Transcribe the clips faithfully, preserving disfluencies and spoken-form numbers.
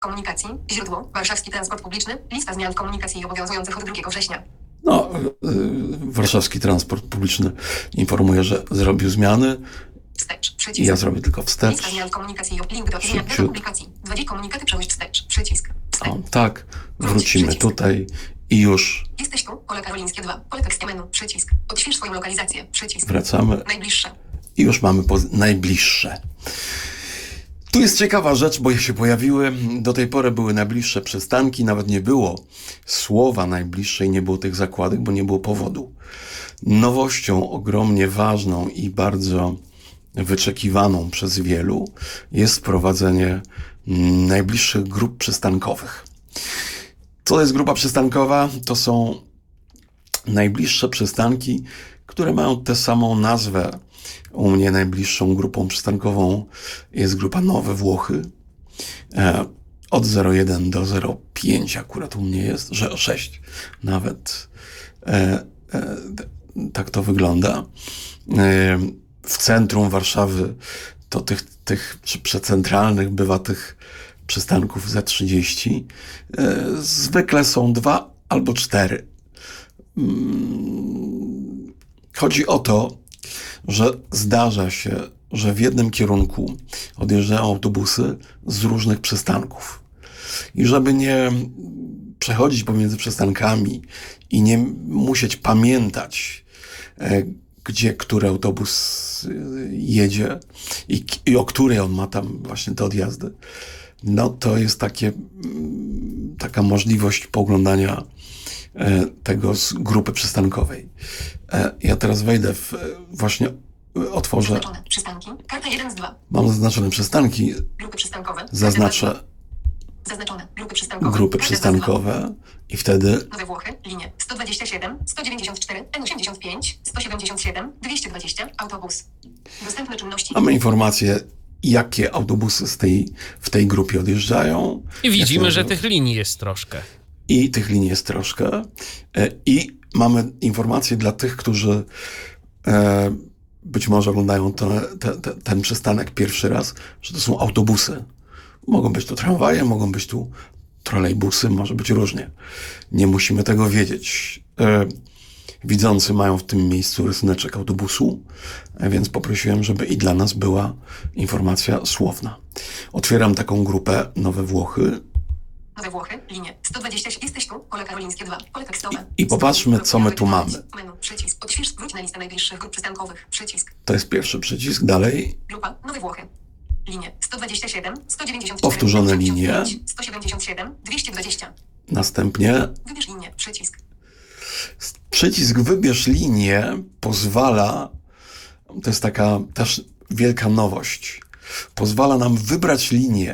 Komunikacji. Źródło. Warszawski Transport Publiczny. Lista zmian w komunikacji obowiązujących od drugiego września. No, yy, Warszawski Transport Publiczny informuje, że zrobił zmiany. Wstecz. I Przycisk. ja zrobię tylko wstecz. Lista zmian w komunikacji. Link do zmian do Szybciut. publikacji. Dwa komunikaty przełóż wstecz. Przycisk. Wstecz. O, tak, wrócimy Przycisk. tutaj i już Jesteś tu. Pole karolińskie dwa. Pole tekst menu. Przycisk. Odśwież swoją lokalizację. Przycisk. wracamy Najbliższe. i już mamy poz- najbliższe. Tu jest ciekawa rzecz, bo się pojawiły, do tej pory były najbliższe przystanki, nawet nie było słowa najbliższe i nie było tych zakładek, bo nie było powodu. Nowością ogromnie ważną i bardzo wyczekiwaną przez wielu jest wprowadzenie najbliższych grup przystankowych. Co jest grupa przystankowa? To są najbliższe przystanki, które mają tę samą nazwę. U mnie najbliższą grupą przystankową jest grupa Nowe Włochy. E, od zero jeden do zero pięć akurat u mnie jest, że sześć nawet. E, e, tak to wygląda. E, w centrum Warszawy to tych, tych czy przecentralnych bywa tych przystanków ze trzydzieści. E, zwykle są dwa albo cztery. Mm, chodzi o to, że zdarza się, że w jednym kierunku odjeżdżają autobusy z różnych przystanków. I żeby nie przechodzić pomiędzy przystankami i nie musieć pamiętać, e, gdzie który autobus jedzie i, i o której on ma tam właśnie te odjazdy, no to jest takie, taka możliwość poglądania e, tego z grupy przystankowej. E, ja teraz wejdę w, właśnie otworzę. Zaznaczone. Przystanki. Karta jeden z dwa. Mam zaznaczone przystanki. Grupy przystankowe. Zaznaczę Zaznaczone. Grupy przystankowe. grupy Karta dwa z dwa. przystankowe i wtedy Nowe Włochy. Linie sto dwadzieścia siedem, sto dziewięćdziesiąt cztery, N osiemdziesiąt pięć, sto siedemdziesiąt siedem, dwieście dwadzieścia. Autobus. Dostępne czynności. mamy informację, jakie autobusy z tej, w tej grupie odjeżdżają. I widzimy, Jakie- że tych linii jest troszkę. I tych linii jest troszkę. E, I mamy informacje dla tych, którzy e, być może oglądają to, te, te, ten przystanek pierwszy raz, że to są autobusy. Mogą być to tramwaje, mogą być tu trolejbusy, może być różnie. Nie musimy tego wiedzieć. E, widzący mają w tym miejscu rysuneczek autobusu, e, więc poprosiłem, żeby i dla nas była informacja słowna. Otwieram taką grupę Nowe Włochy. Nowe Włochy. Linie sto dwadzieścia siedem. Jesteś tu. Pole karolińskie dwa. Pole tekstowe. I popatrzmy, co my tu mamy. Menu. Przycisk. Odśwież. Wróć na listę najbliższych grup przystankowych. Przycisk. To jest pierwszy przycisk. Dalej Grupa Nowe Włochy. Linie sto dwadzieścia siedem, sto dziewięćdziesiąt cztery, Powtórzone linie. sto siedemdziesiąt siedem, dwieście dwadzieścia. następnie Wybierz linię. Przycisk. przycisk Wybierz linię pozwala, to jest taka też wielka nowość, pozwala nam wybrać linie,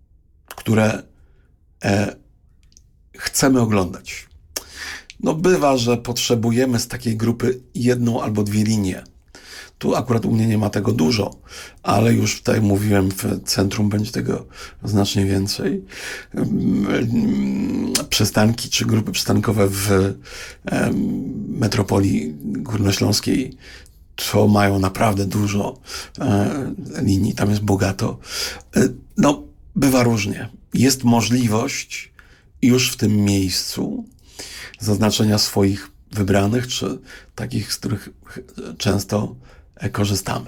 które e, chcemy oglądać. No bywa, że potrzebujemy z takiej grupy jedną albo dwie linie. Tu akurat u mnie nie ma tego dużo, ale już tutaj mówiłem, w centrum będzie tego znacznie więcej. Przystanki czy grupy przystankowe w metropolii górnośląskiej to mają naprawdę dużo e, linii, tam jest bogato. E, no, bywa różnie. Jest możliwość już w tym miejscu zaznaczenia swoich wybranych, czy takich, z których często korzystamy.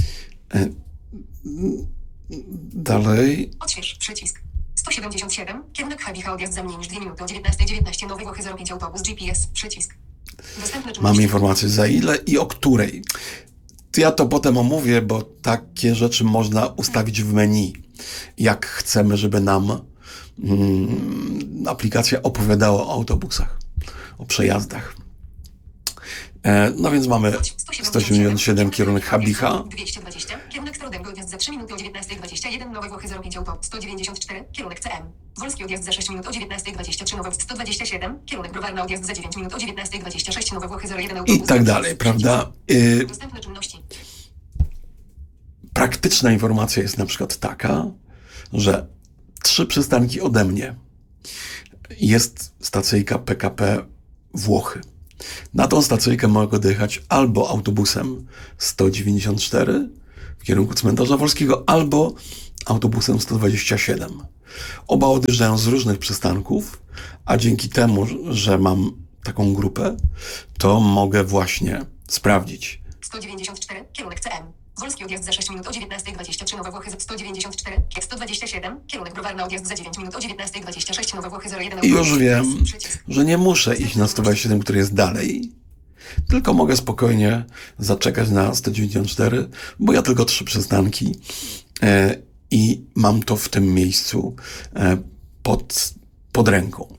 Dalej. Odśwież. Przycisk. sto siedemdziesiąt siedem. Kierunek Habicha. Odjazd za mniej niż dwie minuty. O dziewiętnasta dziewiętnaście. Nowe Włochy zero pięć. Autobus. G P S. Przycisk. Dostępne czynności. Mamy informację za ile i o której. Ja to potem omówię, bo takie rzeczy można ustawić w menu. Jak chcemy, żeby nam mm, aplikacja opowiadała o autobusach, o przejazdach. E, no więc mamy sto siedemdziesiąt siedem kierunek Habicha. dwieście dwadzieścia. Kierunek Starodęby. Odjazd za trzy minuty o dziewiętnasta dwadzieścia jeden. Nowe Włochy zero pięć. Autobus. sto dziewięćdziesiąt cztery. Kierunek C M. Wolski. Odjazd za sześć minut o dziewiętnasta dwadzieścia trzy. Nowe sto dwadzieścia siedem. Kierunek Browarna. Odjazd za dziewięć minut o dziewiętnasta dwadzieścia sześć. Nowe Włochy zero jeden. I Autobus. tak dalej, prawda? Y, Dostępne czynności. praktyczna informacja jest na przykład taka, że trzy przystanki ode mnie jest stacyjka P K P Włochy. Na tą stacyjkę mogę dojechać albo autobusem sto dziewięćdziesiąt cztery w kierunku Cmentarza Wolskiego, albo autobusem sto dwadzieścia siedem. Oba odjeżdżają z różnych przystanków, a dzięki temu, że mam taką grupę, to mogę właśnie sprawdzić. sto dziewięćdziesiąt cztery, kierunek C M. Wolski odjazd za sześć minut o dziewiętnasta dwadzieścia trzy, Nowe Włochy sto dziewięćdziesiąt cztery, sto dwadzieścia siedem, kierunek Browarna odjazd za dziewięć minut o dziewiętnasta dwadzieścia sześć, Nowe Włochy zero jeden. I już wiem, że nie muszę iść na sto dwadzieścia siedem, który jest dalej, tylko mogę spokojnie zaczekać na sto dziewięćdziesiąt cztery, bo ja tylko trzy przystanki e, i mam to w tym miejscu e, pod, pod ręką.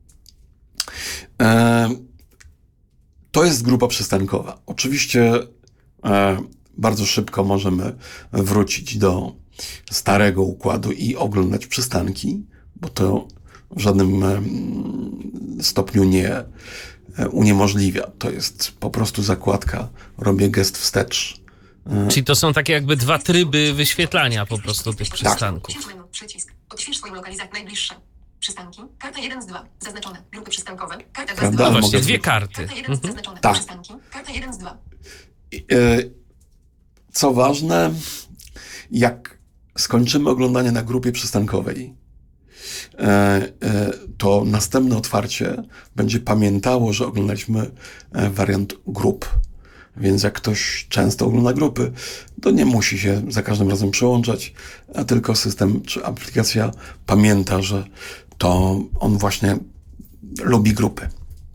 E, to jest grupa przystankowa. Oczywiście e, bardzo szybko możemy wrócić do starego układu i oglądać przystanki, bo to w żadnym e, stopniu nie uniemożliwia. To jest po prostu zakładka. Robię gest wstecz. Czyli to są takie jakby dwa tryby wyświetlania po prostu tych przystanków. Menu, przycisk. Odśwież swoją lokalizację najbliższe. Przystanki. Karta jeden z dwa. Zaznaczone. Grupy przystankowe. Karta dwa z Prawda? dwa. No właśnie, Mogę- dwie karty. Karta jeden Mhm. zaznaczone. Tak. Przystanki. Karta jeden z dwa. E, Co ważne, jak skończymy oglądanie na grupie przystankowej, e, e, to następne otwarcie będzie pamiętało, że oglądaliśmy e, wariant grup. Więc jak ktoś często ogląda grupy, to nie musi się za każdym razem przełączać, a tylko system czy aplikacja pamięta, że to on właśnie lubi grupy.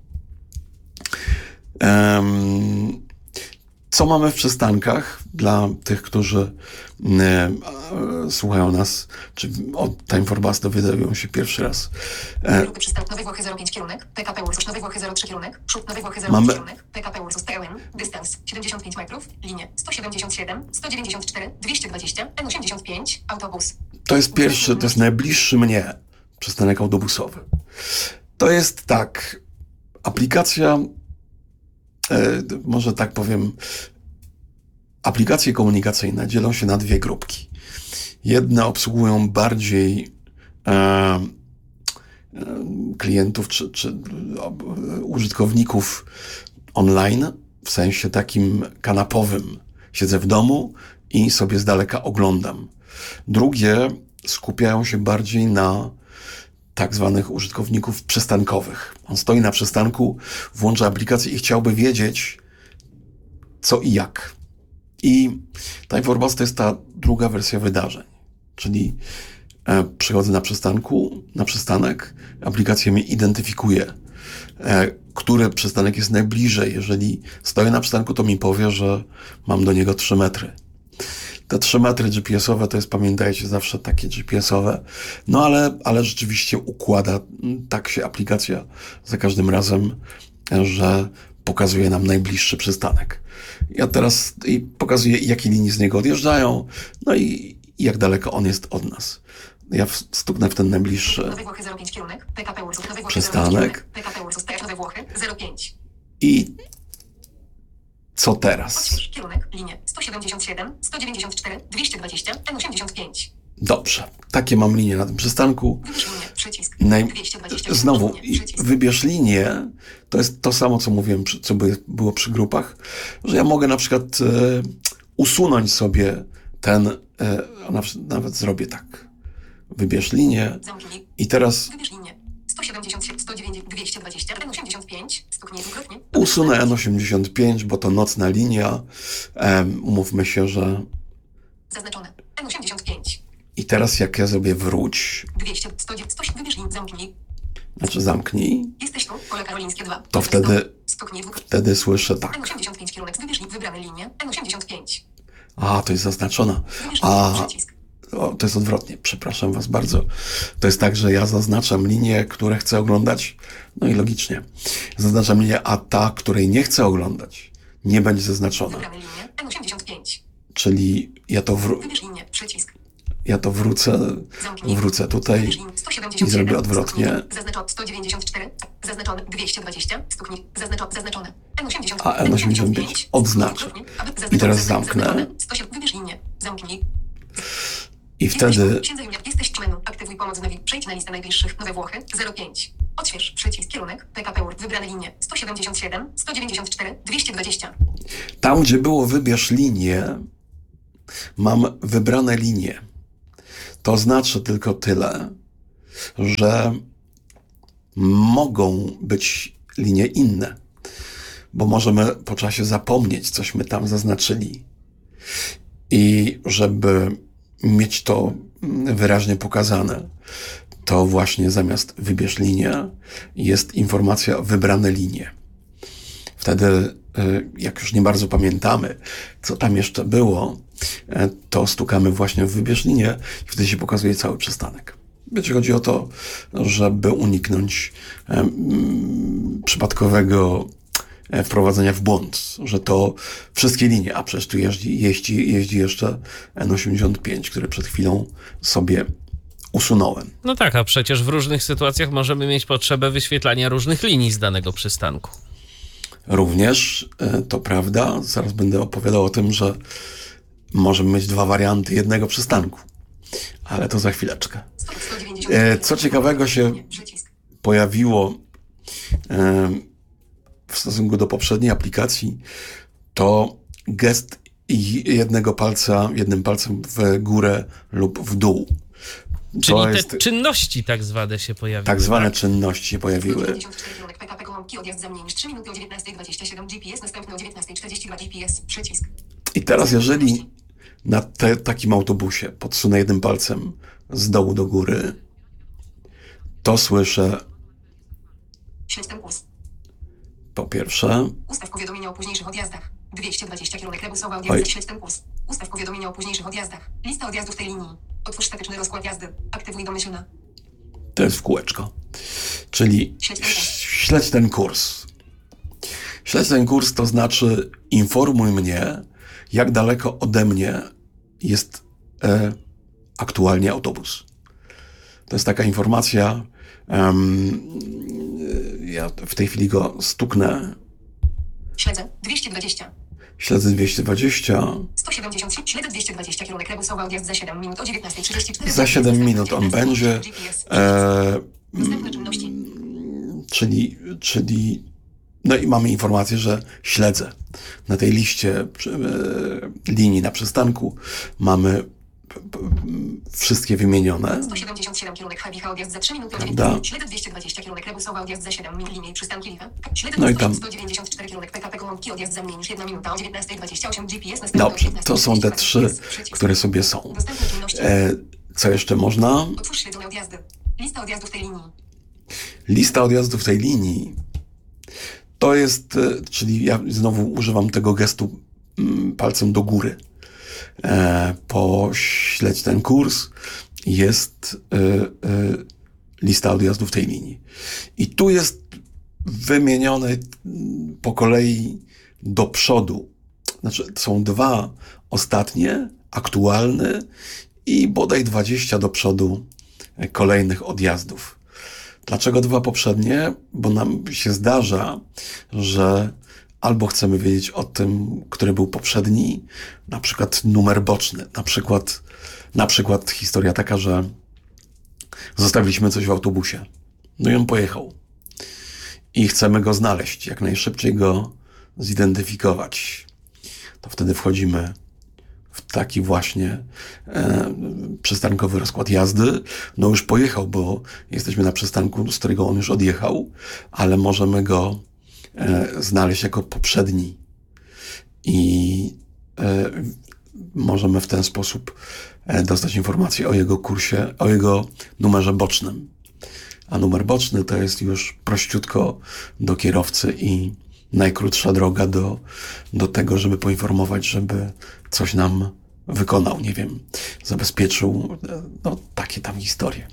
Em, Co mamy w przystankach dla tych, którzy e, e, słuchają nas, czy o Time for Bus dowiadują się pierwszy raz. E, Grupy przystank. Nowe Włochy zero pięć, kierunek. P K P Ursus. Nowe Włochy zero trzy, kierunek. Przód. Nowe Włochy zero pięć, Mamy- kierunek. P K P Ursus. Pełen. Dystans siedemdziesiąt pięć metrów. Linie sto siedemdziesiąt siedem, sto dziewięćdziesiąt cztery, dwieście dwadzieścia, N osiemdziesiąt pięć. Autobus. To jest pierwszy, to jest najbliższy mnie przystanek autobusowy. To jest tak, aplikacja, e, może tak powiem, aplikacje komunikacyjne dzielą się na dwie grupki. Jedne obsługują bardziej e, e, klientów czy, czy e, użytkowników online, w sensie takim kanapowym. Siedzę w domu i sobie z daleka oglądam. Drugie skupiają się bardziej na tak zwanych użytkowników przystankowych. On stoi na przystanku, włącza aplikację i chciałby wiedzieć, co i jak. I Time for Bus to jest ta druga wersja wydarzeń. Czyli e, przychodzę na przystanku, na przystanek, aplikacja mi identyfikuje, e, który przystanek jest najbliżej. Jeżeli stoję na przystanku, to mi powie, że mam do niego trzy metry. Te trzy metry G P S-owe to jest, pamiętajcie, zawsze takie G P S-owe. No ale, ale rzeczywiście układa tak się aplikacja za każdym razem, że pokazuje nam najbliższy przystanek. Ja teraz i pokazuję, jakie linie z niego odjeżdżają, no i, i jak daleko on jest od nas. Ja w- stuknę w ten najbliższy Nowe Włochy zero pięć, kierunek. P K P Ursus. Nowe Włochy Przystanek. zero pięć, kierunek. P K P Ursus. Nowe Włochy zero pięć. i co teraz? Odśwież kierunek. Linie sto siedemdziesiąt siedem, sto dziewięćdziesiąt cztery, dwieście dwadzieścia, N osiemdziesiąt pięć. Dobrze, takie mam linie na tym przystanku. Wybierz linię. Przycisk. Naj... dwieście dwadzieścia. Znowu, Linie, i przycisk. wybierz linię, to jest to samo, co mówiłem, przy- co by było przy grupach, że ja mogę na przykład e, usunąć sobie ten, e, na, nawet zrobię tak. Wybierz linię Zamknij. i teraz Wybierz linię. sto siedemdziesiąt siedem, sto dziewięćdziesiąt, dwieście dwadzieścia, N osiemdziesiąt pięć. Stuknij dwukrotnie. usunę N osiemdziesiąt pięć, bo to nocna linia. Em, umówmy się, że Zaznaczone. N osiemdziesiąt pięć. i teraz jak ja zrobię wróć, dwieście, sto, sto, wybierz linię. Zamknij. znaczy zamknij, Jesteś tu. Pole karolińskie dwa. to wtedy, Stuknij dwukrotnie. wtedy słyszę N tak. osiemdziesiąt pięć, kierunek. Wybierz linię. Wybrane linie. N osiemdziesiąt pięć. A, to jest zaznaczona. Wybierz A, linię. Przycisk. o, to jest odwrotnie, przepraszam was bardzo. To jest tak, że ja zaznaczam linie, które chcę oglądać, no i logicznie. Zaznaczam linię, a ta, której nie chcę oglądać, nie będzie zaznaczona. Wybrane linie. N osiemdziesiąt pięć. Czyli ja to, wró- Wybierz linię. Przycisk. ja to wrócę, Zamknij. wrócę tutaj Wybierz linię. sto siedemdziesiąt i zrobię siedem. odwrotnie. Stuknij. Zaznaczone. sto dziewięćdziesiąt cztery. Zaznaczone. dwieście dwadzieścia. Stuknij. Zaznaczone. Zaznaczone. N osiemdziesiąt. A N osiemdziesiąt pięć odznaczę. I teraz zamknę. sto siedem. Wybierz linię. Zamknij. I wtedy Księdze Julia, jesteś w menu. Aktywuj pomoc nawi. Przejdź na listę najbliższych. Nowe Włochy zero pięć. Odśwież przycisk kierunek. P K P U R. Wybrane linie. sto siedemdziesiąt siedem, sto dziewięćdziesiąt cztery, dwieście dwadzieścia. tam, gdzie było wybierz linię, mam wybrane linie. To znaczy tylko tyle, że mogą być linie inne, bo możemy po czasie zapomnieć, cośmy tam zaznaczyli. I żeby mieć to wyraźnie pokazane, to właśnie zamiast wybierz linię jest informacja wybrane linie. Wtedy, jak już nie bardzo pamiętamy, co tam jeszcze było, to stukamy właśnie w wybierz linię i wtedy się pokazuje cały przystanek. Wiecie, chodzi o to, żeby uniknąć um, przypadkowego wprowadzenia w błąd, że to wszystkie linie, a przecież tu jeździ, jeździ, jeździ jeszcze N osiemdziesiąt pięć, który przed chwilą sobie usunąłem. No tak, a przecież w różnych sytuacjach możemy mieć potrzebę wyświetlania różnych linii z danego przystanku. Również, to prawda, zaraz będę opowiadał o tym, że możemy mieć dwa warianty jednego przystanku, ale to za chwileczkę. Co ciekawego się pojawiło w stosunku do poprzedniej aplikacji, to gest jednego palca, jednym palcem w górę lub w dół. Czyli To te jest, czynności tak zwane się pojawiły. tak zwane czynności się pojawiły. P K P gołąbki, odjazd za mniej niż trzy minuty o dziewiętnastej dwadzieścia siedem, G P S następny o dziewiętnastej czterdzieści dwa, G P S, przycisk. I teraz jeżeli na te, takim autobusie podsunę jednym palcem z dołu do góry, to słyszę Śledź ten kurs. po pierwsze, Ustaw powiadomienia o późniejszych odjazdach. dwieście dwadzieścia kierunek rebusowy Oj. odjazd. Śledź ten kurs. Ustaw powiadomienia o późniejszych odjazdach. Lista odjazdów tej linii. Otwórz statyczny rozkład jazdy. Aktywuj domyślna. to jest w kółeczko, czyli Śledź ten kurs. śledź ten kurs. Śledź ten kurs to znaczy informuj mnie, jak daleko ode mnie jest e, aktualnie autobus. To jest taka informacja, um, ja w tej chwili go stuknę, Śledzę. dwieście dwadzieścia. śledzę dwieście dwadzieścia, sto siedemdziesiąt. Śledzę dwieście dwadzieścia kierunek rebusowy odjazd za siedem minut o dziewiętnastej trzydzieści cztery. za siedem minut on będzie, G P S. e, Dostępne czynności. czyli, czyli no i mamy informację, że śledzę. Na tej liście e, linii na przystanku mamy p- p- wszystkie wymienione. sto siedemdziesiąt siedem kierunek Hawicha odjazd za trzy minuty o Prawda. dziewiętnastej. Śledzę dwieście dwadzieścia kierunek rebusowy odjazd za siedem minut linii przystanki Liwa. Śledzę No i tam- sto dziewięćdziesiąt cztery kierunek P K P gołąbki odjazd za mniej niż jedna minuta o dziewiętnastej dwadzieścia osiem, G P S następny o Dobrze, dziewiętnastej to są te trzydzieści trzy, dwa, G P S, przycisk. które sobie są. Dostępne czynności. E, co jeszcze można? Otwórz śledzone odjazdy. Lista odjazdów tej linii. Lista odjazdów tej linii to jest, e, czyli ja znowu używam tego gestu mm, palcem do góry. E, po śledź ten kurs jest e, e, lista odjazdów tej linii. I tu jest wymienione mm, po kolei do przodu. Znaczy są dwa ostatnie, aktualne i bodaj dwadzieścia do przodu e, kolejnych odjazdów. Dlaczego dwa poprzednie? Bo nam się zdarza, że albo chcemy wiedzieć o tym, który był poprzedni, na przykład numer boczny, na przykład, na przykład historia taka, że zostawiliśmy coś w autobusie, no i on pojechał i chcemy go znaleźć, jak najszybciej go zidentyfikować. To wtedy wchodzimy w taki właśnie e, przystankowy rozkład jazdy. No już pojechał, bo jesteśmy na przystanku, z którego on już odjechał, ale możemy go e, znaleźć jako poprzedni. I e, możemy w ten sposób e, dostać informację o jego kursie, o jego numerze bocznym. A numer boczny to jest już prościutko do kierowcy i najkrótsza droga do, do tego, żeby poinformować, żeby coś nam wykonał, nie wiem, zabezpieczył, no takie tam historie.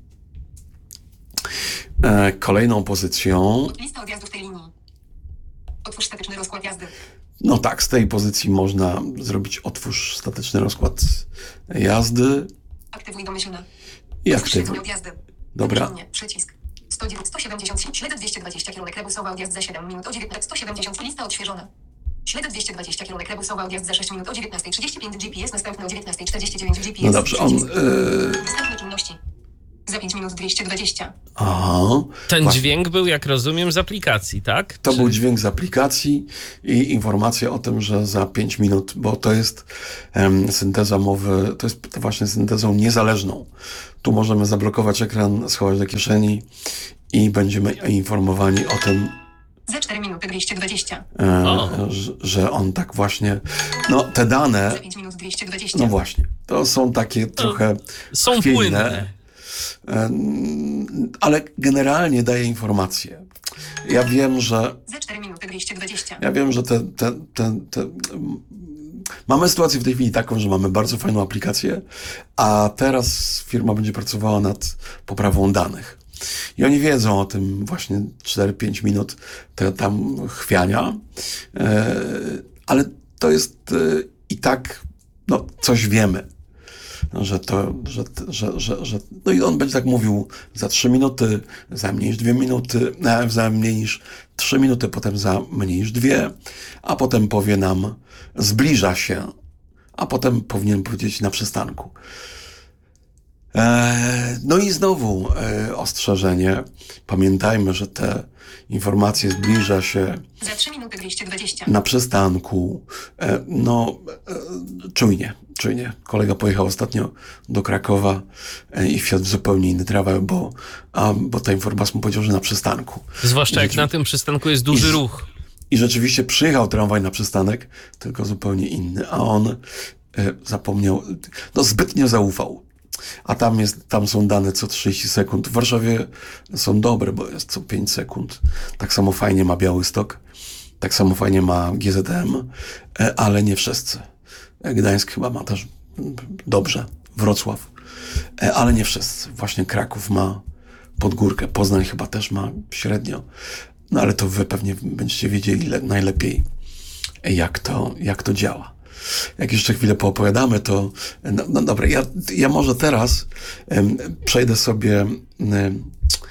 E, kolejną pozycją, Lista odjazdów tej linii. Otwórz statyczny rozkład jazdy. no tak, z tej pozycji można zrobić otwórz statyczny rozkład jazdy Aktywuj domyślna. i Otwórz śledzone aktywuj. odjazdy. Dobra. Linie, przycisk. sto dziewięć, sto siedemdziesiąt. Śledzę dwieście dwadzieścia kierunek rebusowy odjazd za siedem minut o dziewiętnastej. sto siedemdziesiąt. Lista odświeżona. Śledzę dwieście dwadzieścia kierunek rebusowy odjazd za sześć minut o dziewiętnastej trzydzieści pięć, G P S następny o dziewiętnastej czterdzieści dziewięć, G P S. No dobrze, on... Przycisk. E, Dostępne czynności. Za pięć minut dwieście dwadzieścia. Aha. Ten Właśnie. dźwięk był, jak rozumiem, z aplikacji, tak? To Czy... był dźwięk z aplikacji i informacja o tym, że za pięć minut, bo to jest em, synteza mowy, to jest to właśnie syntezą niezależną. Tu możemy zablokować ekran, schować do kieszeni i będziemy informowani o tym, Za cztery minuty dwieście dwadzieścia. e, że, że on tak właśnie, no te dane, Za pięć minut dwieście dwadzieścia. no właśnie, to są takie trochę Są chwiejne, płynne. em, ale generalnie daje informacje. Ja wiem, że Za cztery minuty dwieście dwadzieścia. Ja wiem, że te, te, te, te... mamy sytuację w tej chwili taką, że mamy bardzo fajną aplikację, a teraz firma będzie pracowała nad poprawą danych. I oni wiedzą o tym właśnie cztery pięć minut te tam chwiania, e, ale to jest e, i tak, no, coś wiemy. Że to, że, że, że, że, no i on będzie tak mówił za trzy minuty, za mniej niż dwie minuty, e, za mniej niż trzy minuty, potem za mniej niż dwie, a potem powie nam, zbliża się, a potem powinien powiedzieć na przystanku. E, no i znowu e, ostrzeżenie. Pamiętajmy, że te informacje zbliża się Za trzy minuty dwieście dwadzieścia. na przystanku. E, no, e, czujnie, czujnie. Kolega pojechał ostatnio do Krakowa e, i wsiadł w zupełnie inny tramwaj, bo, a, bo ta informacja mu powiedział, że na przystanku. Zwłaszcza jak Rzeczy- na tym przystanku jest duży I- ruch. I rzeczywiście przyjechał tramwaj na przystanek, tylko zupełnie inny, a on e, zapomniał, no zbytnio zaufał. A tam jest, tam są dane co trzydzieści sekund. W Warszawie są dobre, bo jest co pięć sekund. Tak samo fajnie ma Białystok, tak samo fajnie ma G Z M, e, ale nie wszyscy. E, Gdańsk chyba ma też mm, dobrze, Wrocław, e, ale nie wszyscy. Właśnie Kraków ma pod górkę, Poznań chyba też ma średnio. No ale to wy pewnie będziecie wiedzieli le- najlepiej, jak to, jak to działa. Jak jeszcze chwilę poopowiadamy, to no, no dobra, ja, ja może teraz em, przejdę sobie em,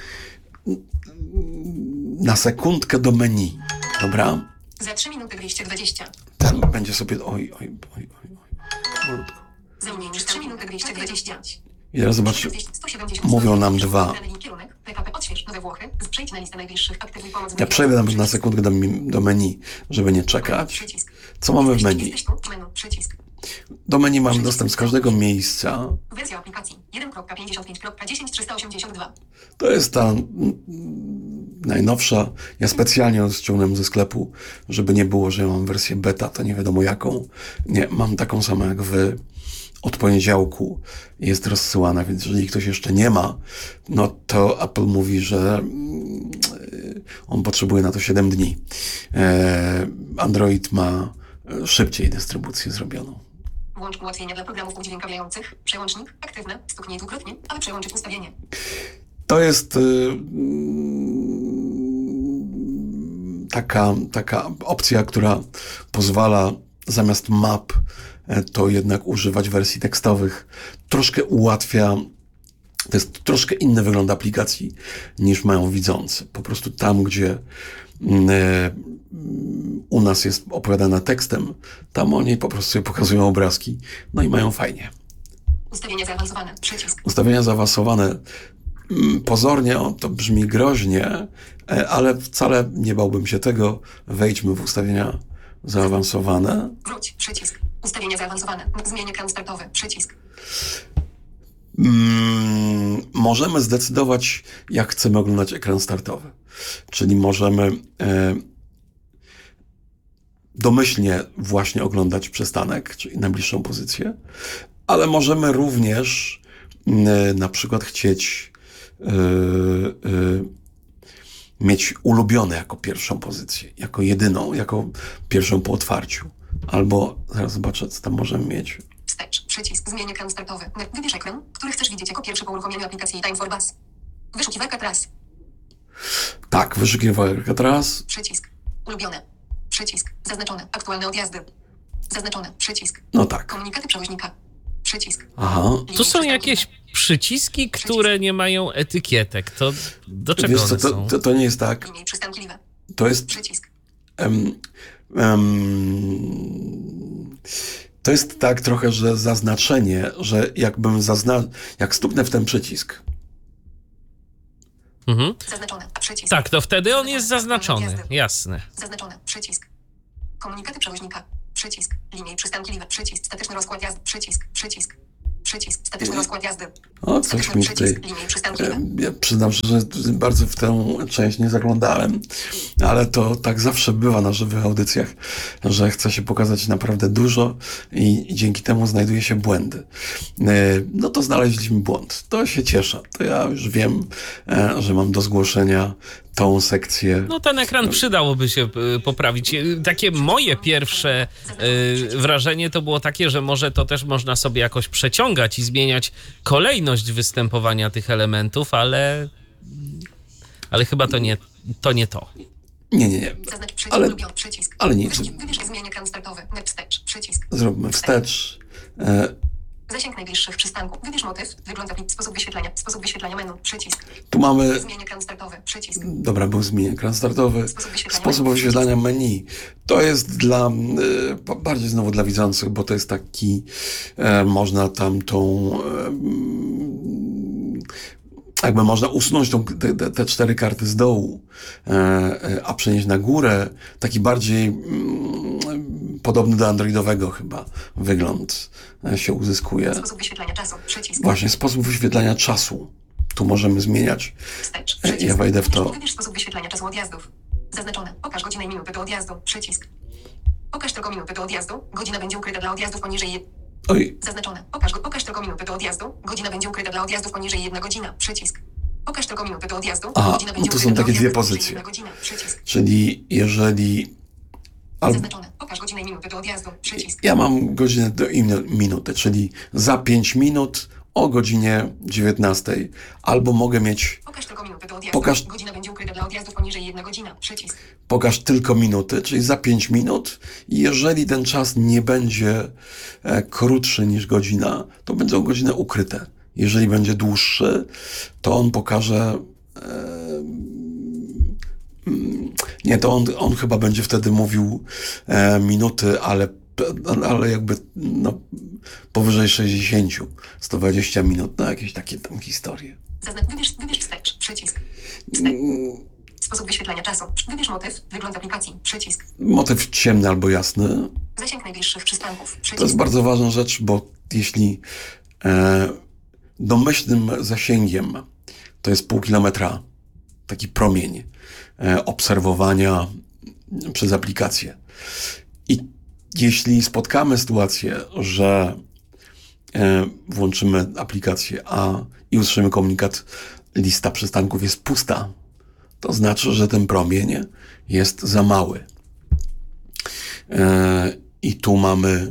na sekundkę do menu, dobra? Za trzy minuty dwieście dwadzieścia. Ten będzie sobie, oj, oj, oj, oj, oj, powolutku. Za mniej niż trzy minuty dwieście dwadzieścia. I teraz zobaczcie, sto siedemdziesiąt. mówią nam dwa. Kierunek, P K P, odśwież Nowe Włochy. Przejdź na listę najbliższych, aktywuj pomoc. Ja przejdę na, na sekundkę do, mi- do menu, żeby nie czekać. Przycisk. Co mamy w menu? Jesteś tu, menu, przycisk. Do menu mam dostęp z każdego miejsca. Wersja aplikacji jeden pięćdziesiąt pięć dziesięć trzysta osiemdziesiąt dwa. To jest ta mm, najnowsza. Ja specjalnie ją ściągnąłem ze sklepu, żeby nie było, że ja mam wersję beta, to nie wiadomo jaką. Nie, mam taką samą jak wy. Od poniedziałku jest rozsyłana, więc jeżeli ktoś jeszcze nie ma, no to Apple mówi, że mm, on potrzebuje na to siedem dni. E, Android ma szybciej dystrybucję zrobioną. Włącz ułatwienia dla programów udźwiękawiających. Przełącznik aktywny. Stuknij dwukrotnie, aby przełączyć ustawienie. To jest y, mm, taka, taka opcja, która pozwala zamiast map e, to jednak używać wersji tekstowych. Troszkę ułatwia, to jest troszkę inny wygląd aplikacji niż mają widzący. Po prostu tam, gdzie mm, e, u nas jest opowiadana tekstem, tam oni po prostu sobie pokazują obrazki, no i mają fajnie. Ustawienia zaawansowane. Przycisk. Ustawienia zaawansowane. Mm, Pozornie o, to brzmi groźnie, e, ale wcale nie bałbym się tego. Wejdźmy w ustawienia zaawansowane. Wróć. Przycisk. Ustawienia zaawansowane. Zmień ekran startowy. Przycisk. Mm, możemy zdecydować, jak chcemy oglądać ekran startowy. Czyli możemy e, domyślnie właśnie oglądać przystanek, czyli najbliższą pozycję, ale możemy również e, na przykład chcieć e, e, mieć ulubione jako pierwszą pozycję, jako jedyną, jako pierwszą po otwarciu. Albo, zaraz zobaczę, co tam możemy mieć. Wstecz. Przycisk. Zmień ekran startowy. Wybierz ekran, który chcesz widzieć jako pierwszy po uruchomieniu aplikacji Time for Bus. Wyszukiwarka tras. Tak, wyszukiwarka teraz. Przycisk. Ulubione. Przycisk. Zaznaczone. Aktualne odjazdy. Zaznaczone. Przycisk. No tak. Komunikaty przewoźnika. Przycisk. Aha. Tu są jakieś przyciski, które nie mają etykietek. To do czego Wiesz co, one to, są? to, to nie jest tak. Linie przystanki. To jest... Przycisk. em, em, to jest tak trochę, że zaznaczenie, że jakbym zazna... jak stuknę w ten przycisk, Mhm. Zaznaczone. Przycisk. Tak, to wtedy on jest zaznaczony. Jasne. Zaznaczone. Przycisk. Komunikaty przewoźnika. Przycisk. Linie i przystanki liwe. Przycisk. Statyczny rozkład jazdy. Przycisk. Przycisk. Przycisk. Statyczny rozkład jazdy. O, coś Statyczny mi tutaj... przycisk. Linie i przystanki liwe. Ja przyznam się, że bardzo w tę część nie zaglądałem, ale to tak zawsze bywa na żywych audycjach, że chce się pokazać naprawdę dużo i dzięki temu znajduje się błędy. No to znaleźliśmy błąd. To się cieszę. To ja już wiem, że mam do zgłoszenia tą sekcję. No ten ekran przydałoby się y, poprawić. Y, Takie moje pierwsze y, wrażenie to było takie, że może to też można sobie jakoś przeciągać i zmieniać kolejność występowania tych elementów, ale ale chyba to nie to. Nie to. Nie, nie, nie. Zaznacz przycisk. Ale, Lubię przycisk. ale nie. Wybierz, wybierz zmień ekran startowy. Web wstecz. Przycisk. Zróbmy wstecz. E, Zasięg najbliższych przystanków. Wybierz motyw. Wygląd aplik. Sposób wyświetlania. Sposób wyświetlania menu. Przycisk. tu mamy... Zmień ekran startowy. Przycisk. Dobra, był zmień ekran startowy. Sposób wyświetlania Sposób menu. wyświetlania menu. To jest dla, y, bardziej znowu dla widzących, bo to jest taki, e, można tam tą, e, jakby można usunąć tą, te, te, te cztery karty z dołu, e, e, a przenieść na górę taki bardziej mm, podobny do androidowego chyba wygląd e, się uzyskuje. Sposób wyświetlania czasu. Przycisk. Właśnie, sposób wyświetlania czasu. Tu możemy zmieniać. Wstecz. E, Ja wejdę w to. Wybierz sposób wyświetlania czasu odjazdów. Zaznaczone. Pokaż godzinę i minuty do odjazdu. Przycisk. Pokaż tylko minuty do odjazdu. Godzina będzie ukryta dla odjazdów poniżej... Je... Oj, Zaznaczone. Pokaż, go- pokaż tylko minuty do odjazdu. Godzina będzie ukryta dla odjazdów poniżej jedna godzina. Przycisk. Pokaż tylko minuty do odjazdu. Aha, Godzina no będzie to są ukryta dla takie dwie odjazdów poniżej pozycje. jedna godzina. Przycisk. czyli jeżeli... Albo, Zaznaczone. Pokaż godzinę i minuty do odjazdu. Przycisk. ja mam godzinę do i minuty, czyli za pięć minut o godzinie dziewiętnastej. Albo mogę mieć, Pokaż tylko minuty do odjazdu. Pokaż- Godzina będzie ukryta dla odjazdów poniżej jedna godzina. Przycisk. pokaż tylko minuty, czyli za pięć minut. I jeżeli ten czas nie będzie e, krótszy niż godzina, to będą godziny ukryte. Jeżeli będzie dłuższy, to on pokaże... E, mm, nie, to on, on chyba będzie wtedy mówił e, minuty, ale, ale jakby no, powyżej sześćdziesiąt, sto dwadzieścia minut, no jakieś takie tam historie. Zaznacz. Wybierz, wybierz wstecz. Przycisk. Wstecz. Sposób wyświetlania czasu. Wybierz motyw. Wygląd aplikacji. Przycisk. Motyw ciemny albo jasny. Zasięg najbliższych przystanków. Przycisk. To jest bardzo ważna rzecz, bo jeśli e, domyślnym zasięgiem to jest pół kilometra, taki promień e, obserwowania przez aplikację. I jeśli spotkamy sytuację, że e, włączymy aplikację a i usłyszymy komunikat, lista przystanków jest pusta, to znaczy, że ten promień jest za mały. E, I tu mamy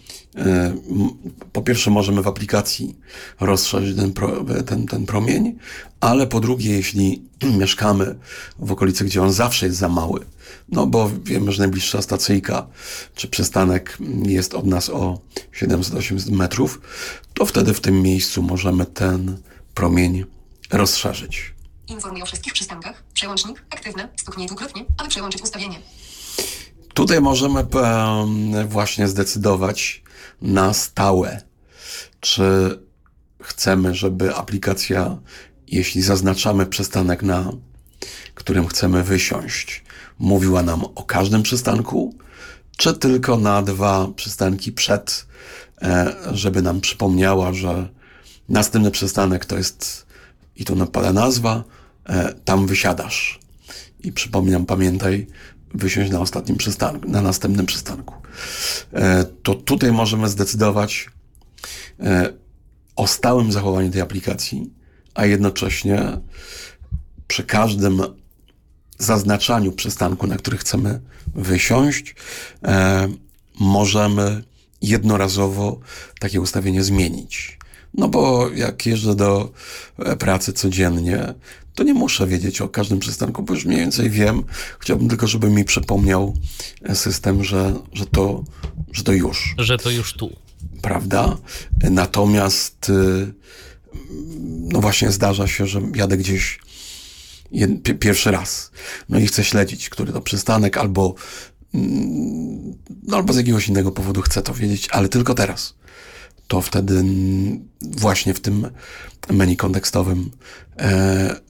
po pierwsze możemy w aplikacji rozszerzyć ten, pro, ten, ten promień, ale po drugie, jeśli mieszkamy w okolicy, gdzie on zawsze jest za mały, no bo wiemy, że najbliższa stacyjka czy przystanek jest od nas o siedemset do osiemset metrów, to wtedy w tym miejscu możemy ten promień rozszerzyć. Informuj o wszystkich przystankach. Przełącznik aktywny. Stuknij dwukrotnie, aby przełączyć ustawienie. Tutaj możemy um, właśnie zdecydować na stałe, czy chcemy, żeby aplikacja, jeśli zaznaczamy przystanek, na którym chcemy wysiąść, mówiła nam o każdym przystanku, czy tylko na dwa przystanki przed, e, żeby nam przypomniała, że następny przystanek to jest, i tu napada nazwa, e, tam wysiadasz. I przypominam, pamiętaj, wysiąść na ostatnim przystanku, na następnym przystanku. E, to tutaj możemy zdecydować e, o stałym zachowaniu tej aplikacji, a jednocześnie przy każdym zaznaczaniu przystanku, na który chcemy wysiąść, e, możemy jednorazowo takie ustawienie zmienić. No bo jak jeżdżę do pracy codziennie, to nie muszę wiedzieć o każdym przystanku, bo już mniej więcej wiem. Chciałbym tylko, żeby mi przypomniał system, że, że, to, że to już. Że to już tu. Prawda? Natomiast no właśnie zdarza się, że jadę gdzieś jed, pi, pierwszy raz. No i chcę śledzić, który to przystanek, albo, no, albo z jakiegoś innego powodu chcę to wiedzieć, ale tylko teraz. To wtedy właśnie w tym menu kontekstowym e,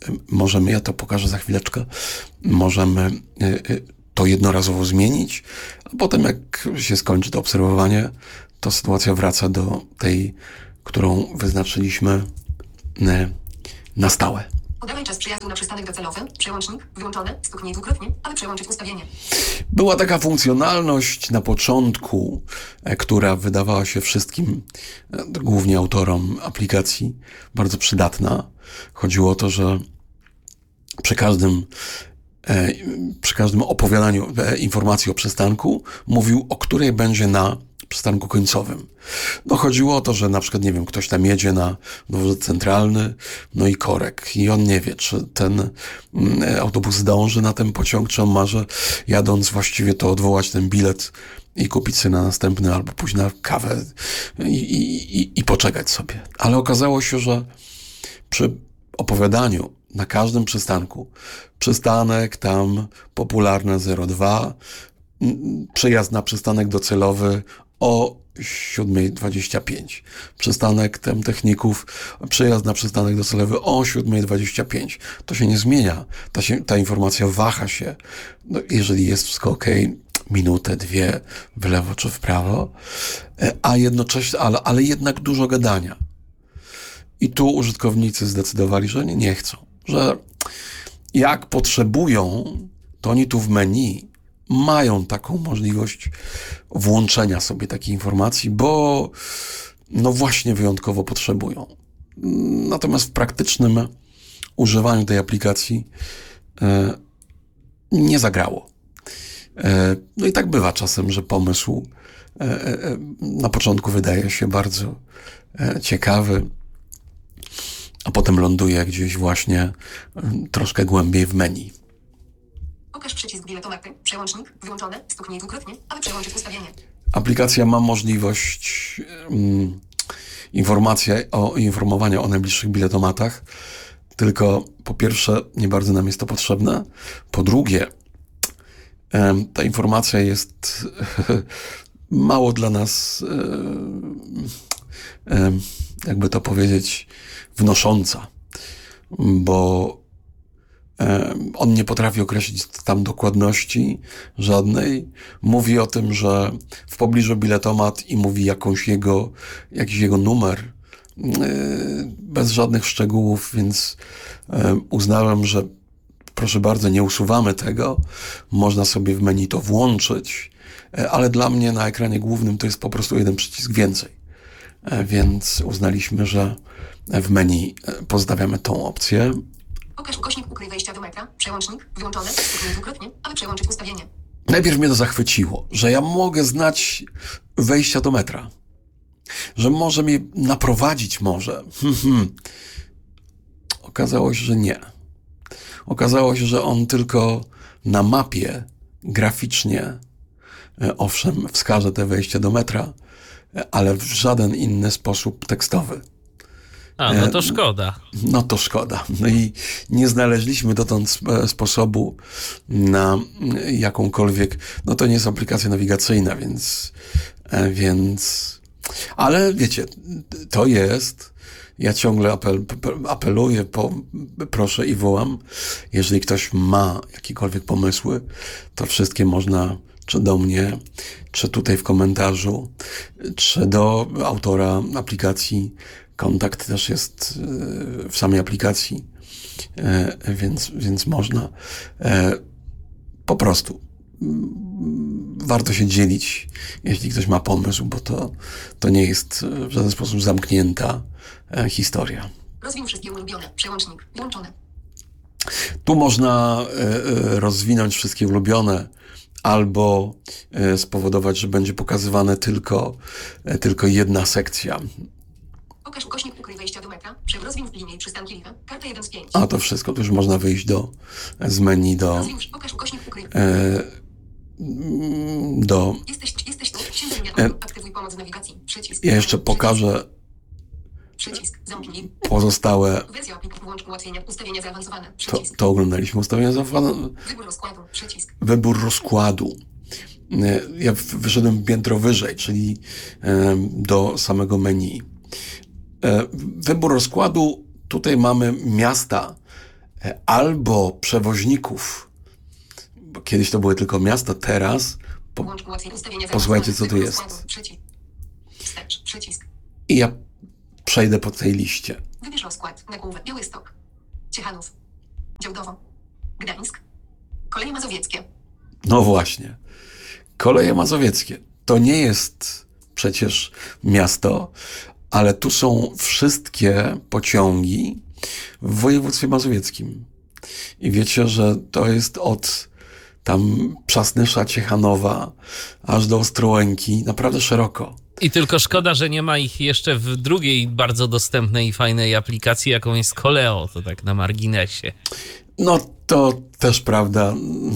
możemy, ja to pokażę za chwileczkę, możemy to jednorazowo zmienić, a potem jak się skończy to obserwowanie, to sytuacja wraca do tej, którą wyznaczyliśmy na stałe. Podawaj czas przyjazdu na przystanek docelowy. Przełącznik wyłączony. Stuknij dwukrotnie, aby przełączyć ustawienie. Była taka funkcjonalność na początku, która wydawała się wszystkim, głównie autorom aplikacji, bardzo przydatna. Chodziło o to, że przy każdym przy każdym opowiadaniu informacji o przystanku mówił, o której będzie na przystanku końcowym. No chodziło o to, że na przykład, nie wiem, ktoś tam jedzie na dworzec centralny, no i korek. I on nie wie, czy ten autobus zdąży na ten pociąg, czy on może jadąc właściwie to odwołać ten bilet i kupić sobie na następny, albo pójść na kawę i, i, i, i poczekać sobie. Ale okazało się, że przy opowiadaniu na każdym przystanku, przystanek tam popularne zero dwa, przejazd na przystanek docelowy o siódma dwadzieścia pięć. Przystanek tem techników, przejazd na przystanek docelowy o siódma dwadzieścia pięć. To się nie zmienia. Ta, się, ta informacja waha się. No, jeżeli jest wszystko ok, minutę, dwie, w lewo czy w prawo, a jednocześnie, ale, ale jednak dużo gadania. I tu użytkownicy zdecydowali, że nie, nie chcą. Że jak potrzebują, to oni tu w menu mają taką możliwość włączenia sobie takiej informacji, bo no właśnie wyjątkowo potrzebują. Natomiast w praktycznym używaniu tej aplikacji e, nie zagrało. E, no i tak bywa czasem, że pomysł e, e, na początku wydaje się bardzo e, ciekawy, a potem ląduje gdzieś właśnie e, troszkę głębiej w menu. Pokaż przycisk biletomaty. Przełącznik wyłączony. Stuknij dwukrotnie, aby przełączyć ustawienie. Aplikacja ma możliwość um, informacja o, informowania o najbliższych biletomatach, tylko po pierwsze nie bardzo nam jest to potrzebne, po drugie um, ta informacja jest mało dla nas, um, um, jakby to powiedzieć, wnosząca, bo on nie potrafi określić tam dokładności żadnej. Mówi o tym, że w pobliżu biletomat i mówi jakąś jego, jakiś jego numer, bez żadnych szczegółów, więc uznałem, że proszę bardzo, nie usuwamy tego. Można sobie w menu to włączyć, ale dla mnie na ekranie głównym to jest po prostu jeden przycisk więcej. Więc uznaliśmy, że w menu pozostawiamy tą opcję. Pokaż ukośnik ukryj wejścia do metra. Przełącznik wyłączony. Stuknij dwukrotnie, aby przełączyć ustawienie. Najpierw mnie to zachwyciło, że ja mogę znać wejścia do metra. Że może mnie naprowadzić może. Hmm, hmm. Okazało się, że nie. Okazało się, że on tylko na mapie graficznie, owszem, wskaże te wejścia do metra, ale w żaden inny sposób tekstowy. A, no to szkoda. No to szkoda. No i nie znaleźliśmy dotąd sposobu na jakąkolwiek, no to nie jest aplikacja nawigacyjna, więc, więc, ale wiecie, to jest, ja ciągle apel, apeluję, po, proszę i wołam, jeżeli ktoś ma jakiekolwiek pomysły, to wszystkie można czy do mnie, czy tutaj w komentarzu, czy do autora aplikacji. Kontakt też jest w samej aplikacji, więc, więc można. Po prostu warto się dzielić, jeśli ktoś ma pomysł, bo to, to nie jest w żaden sposób zamknięta historia. Rozwin wszystkie ulubione. Przełącznik wyłączony. Tu można rozwinąć wszystkie ulubione albo spowodować, że będzie pokazywane tylko, tylko jedna sekcja. Pokaż ukośnik ukryj wejścia do metra. Rozwin linię przystanki Liwa. Karta jeden z pięciu. A to wszystko, to już można wyjść do, z menu do... Rozwin, pokaż ukośnik ukryj. E, do... Jesteś, jesteś tu. Księdza E, aktywuj pomoc w nawigacji. Przycisk. Ja jeszcze pokażę Przycisk. Zamknij. pozostałe... Wersja aplikacji. Włącz ułatwienia. Ustawienia zaawansowane. To, Przycisk. to oglądaliśmy ustawienia zaawansowane. Wybór rozkładu. Przycisk. Wybór rozkładu. Ja wyszedłem piętro wyżej, czyli do samego menu. Wybór rozkładu, tutaj mamy miasta e, albo przewoźników, bo kiedyś to były tylko miasta, teraz po, Włącz ułatwień ustawienia posłuchajcie, zakresu co tu składu. jest. Przycisk. Wstecz. Przycisk. I ja przejdę po tej liście. Wybierz rozkład. Nagłówek. Białystok. Ciechanów. Działdowo. Gdańsk. Koleje mazowieckie. No właśnie. Koleje mazowieckie. To nie jest przecież miasto, ale tu są wszystkie pociągi w województwie mazowieckim. I wiecie, że to jest od tam Przasnysza, Ciechanowa, aż do Ostrołęki, naprawdę szeroko. I tylko szkoda, że nie ma ich jeszcze w drugiej bardzo dostępnej i fajnej aplikacji, jaką jest Koleo, to tak na marginesie. No to też prawda.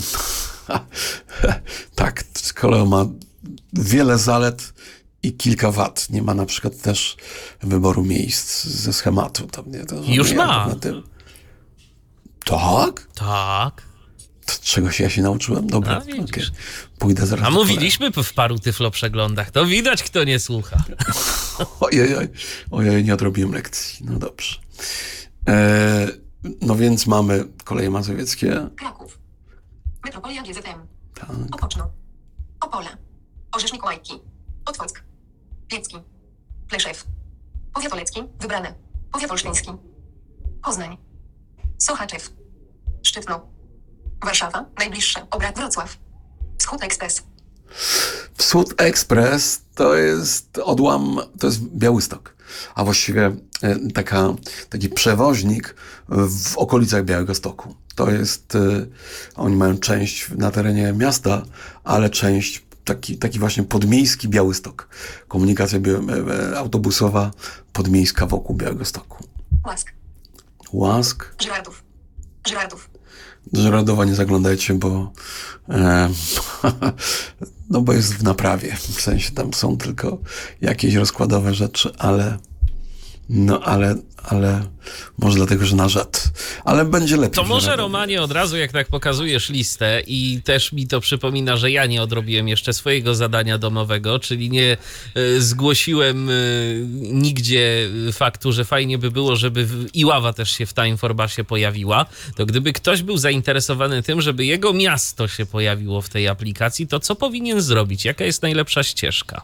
Tak, Koleo ma wiele zalet i kilka wad. Nie ma na przykład też wyboru miejsc ze schematu. Tam nie, to Już nie ma. Na tym. Tak? Tak. To czegoś ja się nauczyłem? Dobra, A, widzisz. okej. Pójdę zaraz A do mówiliśmy w paru tyflo przeglądach. To widać, kto nie słucha. Kolei. Ojej, oj, ojej, nie odrobiłem lekcji. No dobrze. E, no więc mamy koleje mazowieckie. Kraków. Metropolia G Z M. Tak. Opoczno. Opole. Orzesznik Łajki. Otwock. Piecki. Pleszew. Powiat olecki. Wybrane. Powiat olsztyński. Poznań. Sochaczew. Szczytno. Warszawa. Najbliższe. Obrad Wrocław. Wschód Ekspres. Wschód Ekspres to jest odłam, to jest Białystok, a właściwie e, taka, taki przewoźnik w okolicach Białegostoku. To jest, e, oni mają część na terenie miasta, ale część taki, taki właśnie podmiejski Białystok. Komunikacja bia- e, autobusowa podmiejska wokół Białegostoku. Łask. Łask. Żyrardów. Żyrardów. Do Żeradowa nie zaglądajcie, bo e, no bo jest w naprawie. W sensie tam są tylko jakieś rozkładowe rzeczy, ale no ale, ale może dlatego, że na rzecz. Ale będzie lepiej. To w może, Żeradowie. Romanie, od razu jak tak pokazujesz listę i też mi to przypomina, że ja nie odrobiłem jeszcze swojego zadania domowego, czyli nie e, zgłosiłem e, nigdzie faktu, że fajnie by było, żeby w- Iława też się w Time for Basie pojawiła, to gdyby ktoś był zainteresowany tym, żeby jego miasto się pojawiło w tej aplikacji, to co powinien zrobić? Jaka jest najlepsza ścieżka?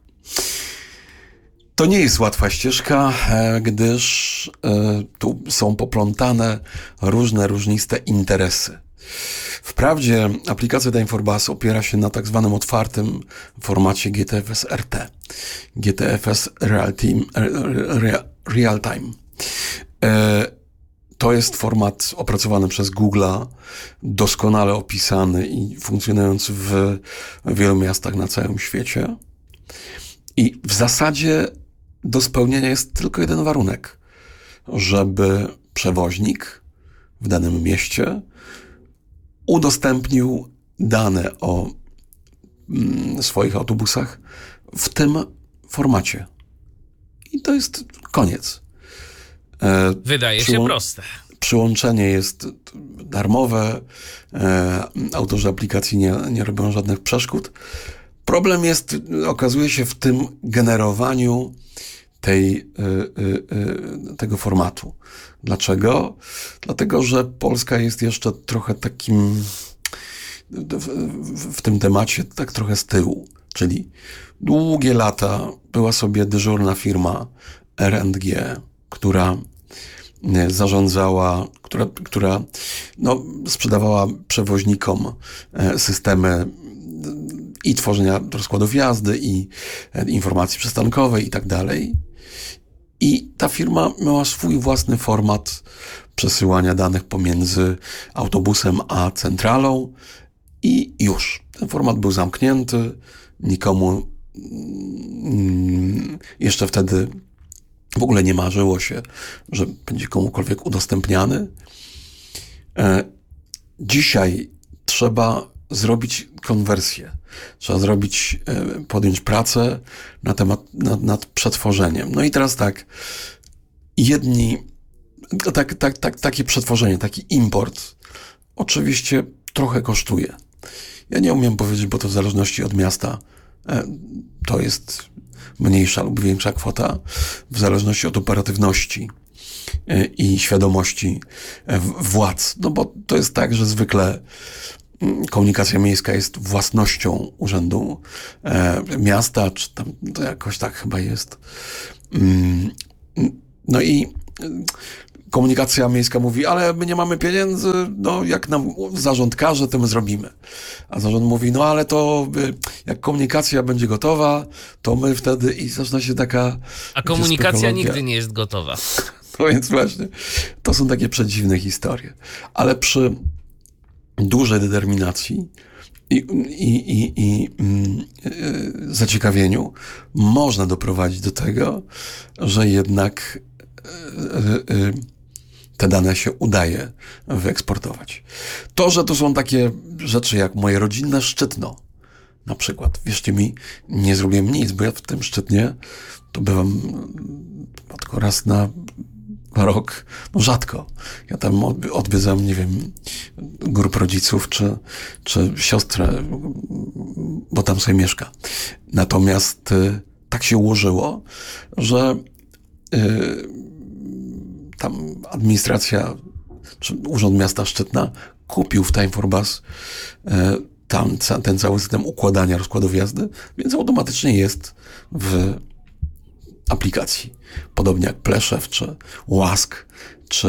To nie jest łatwa ścieżka, e, gdyż e, tu są poplątane różne, różniste interesy. Wprawdzie aplikacja Time for Bus opiera się na tak zwanym otwartym formacie G T F S R T. G T F S Real Time. Real, real time. E, to jest format opracowany przez Google'a, doskonale opisany i funkcjonujący w wielu miastach na całym świecie. I w zasadzie do spełnienia jest tylko jeden warunek, żeby przewoźnik w danym mieście udostępnił dane o mm, swoich autobusach w tym formacie. I to jest koniec. E, Wydaje się Przyłą- proste. Przyłączenie jest darmowe, e, autorzy aplikacji nie, nie robią żadnych przeszkód. Problem jest, okazuje się, w tym generowaniu tej, y, y, y, tego formatu. Dlaczego? Dlatego, że Polska jest jeszcze trochę takim w, w, w tym temacie tak trochę z tyłu. Czyli długie lata była sobie dyżurna firma R and G, która nie, zarządzała, która, która no, sprzedawała przewoźnikom e, systemy i tworzenia rozkładów jazdy, i e, informacji przystankowej i tak dalej. I ta firma miała swój własny format przesyłania danych pomiędzy autobusem a centralą i już. Ten format był zamknięty, nikomu mm, jeszcze wtedy w ogóle nie marzyło się, że będzie komukolwiek udostępniany. E, dzisiaj trzeba zrobić konwersję. Trzeba zrobić, e, podjąć pracę na temat, nad, nad przetworzeniem. No i teraz tak, jedni, tak, tak, tak, takie przetworzenie, taki import oczywiście trochę kosztuje. Ja nie umiem powiedzieć, bo to w zależności od miasta e, to jest mniejsza lub większa kwota, w zależności od operatywności e, i świadomości e, w- władz. No bo to jest tak, że zwykle mm, komunikacja miejska jest własnością urzędu e, miasta, czy tam to jakoś tak chyba jest. Mm, No i y, komunikacja miejska mówi, ale my nie mamy pieniędzy, no jak nam zarząd każe, to my zrobimy. A zarząd mówi, no ale to y, jak komunikacja będzie gotowa, to my wtedy i zaczyna się taka... A komunikacja psychologia. nigdy nie jest gotowa. No więc właśnie, to są takie przedziwne historie. Ale przy dużej determinacji i, i, i, i mm, y, zaciekawieniu można doprowadzić do tego, że jednak y, y, te dane się udaje wyeksportować. To, że to są takie rzeczy jak moje rodzinne Szczytno, na przykład. Wierzcie mi, nie zrobiłem nic, bo ja w tym Szczytnie to bywam mm, tylko raz na rok, no rzadko. Ja tam odwi- odwiedzam, nie wiem, grup rodziców, czy, czy siostrę, bo tam sobie mieszka. Natomiast y, tak się ułożyło, że y, tam administracja, czy Urząd Miasta Szczytna kupił w Time for Bus y, tam ca- ten cały system układania rozkładów jazdy, więc automatycznie jest w aplikacji. Podobnie jak Pleszew, czy Łask, czy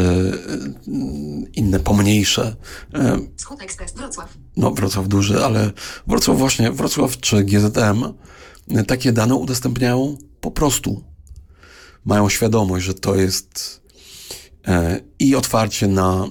y, inne pomniejsze. y, Wschód Ekspres, Wrocław. No, Wrocław duży, ale Wrocław właśnie, Wrocław czy G Z M y, takie dane udostępniają po prostu. Mają świadomość, że to jest y, i otwarcie na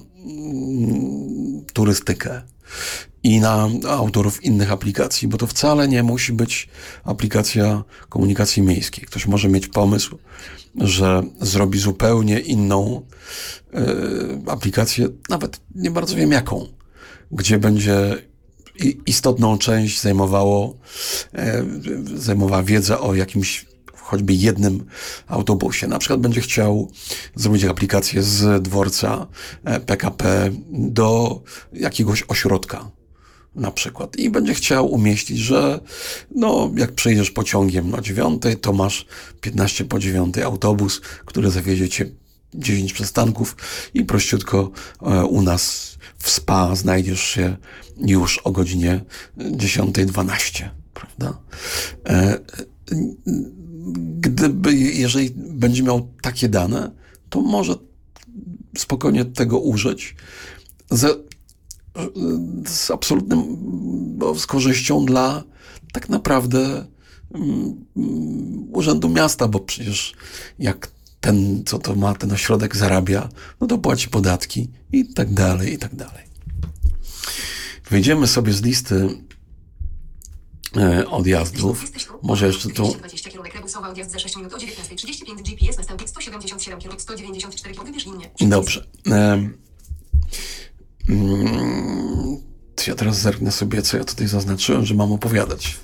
mm, turystykę, i na autorów innych aplikacji, bo to wcale nie musi być aplikacja komunikacji miejskiej. Ktoś może mieć pomysł, że zrobi zupełnie inną y, aplikację, nawet nie bardzo wiem jaką, gdzie będzie i, istotną część zajmowało, y, zajmowała wiedza o jakimś choćby jednym autobusie. Na przykład będzie chciał zrobić aplikację z dworca e, P K P do jakiegoś ośrodka, na przykład. I będzie chciał umieścić, że no, jak przyjedziesz pociągiem o dziewiątej, to masz piętnaście po dziewiątej autobus, który zawiezie cię dziesięć przystanków i prościutko e, u nas w S P A znajdziesz się już o godzinie dziesiątej dwanaście, prawda? E, Gdyby, jeżeli będzie miał takie dane, to może spokojnie tego użyć z, z absolutnym, no, z korzyścią dla tak naprawdę um, Urzędu Miasta, bo przecież jak ten, co to ma, ten ośrodek zarabia, no to płaci podatki i tak dalej, i tak dalej. Wyjdziemy sobie z listy e, odjazdów. Może jeszcze tu... dwieście dwadzieścia kierunek rebusowy odjazd za sześć minut o dziewiętnasta trzydzieści pięć, G P S następnik sto siedemdziesiąt siedem kierunek sto dziewięćdziesiąt cztery, wybierz linię. Dobrze. Em, mm, to ja teraz zerknę sobie, co ja tutaj zaznaczyłem, że mam opowiadać.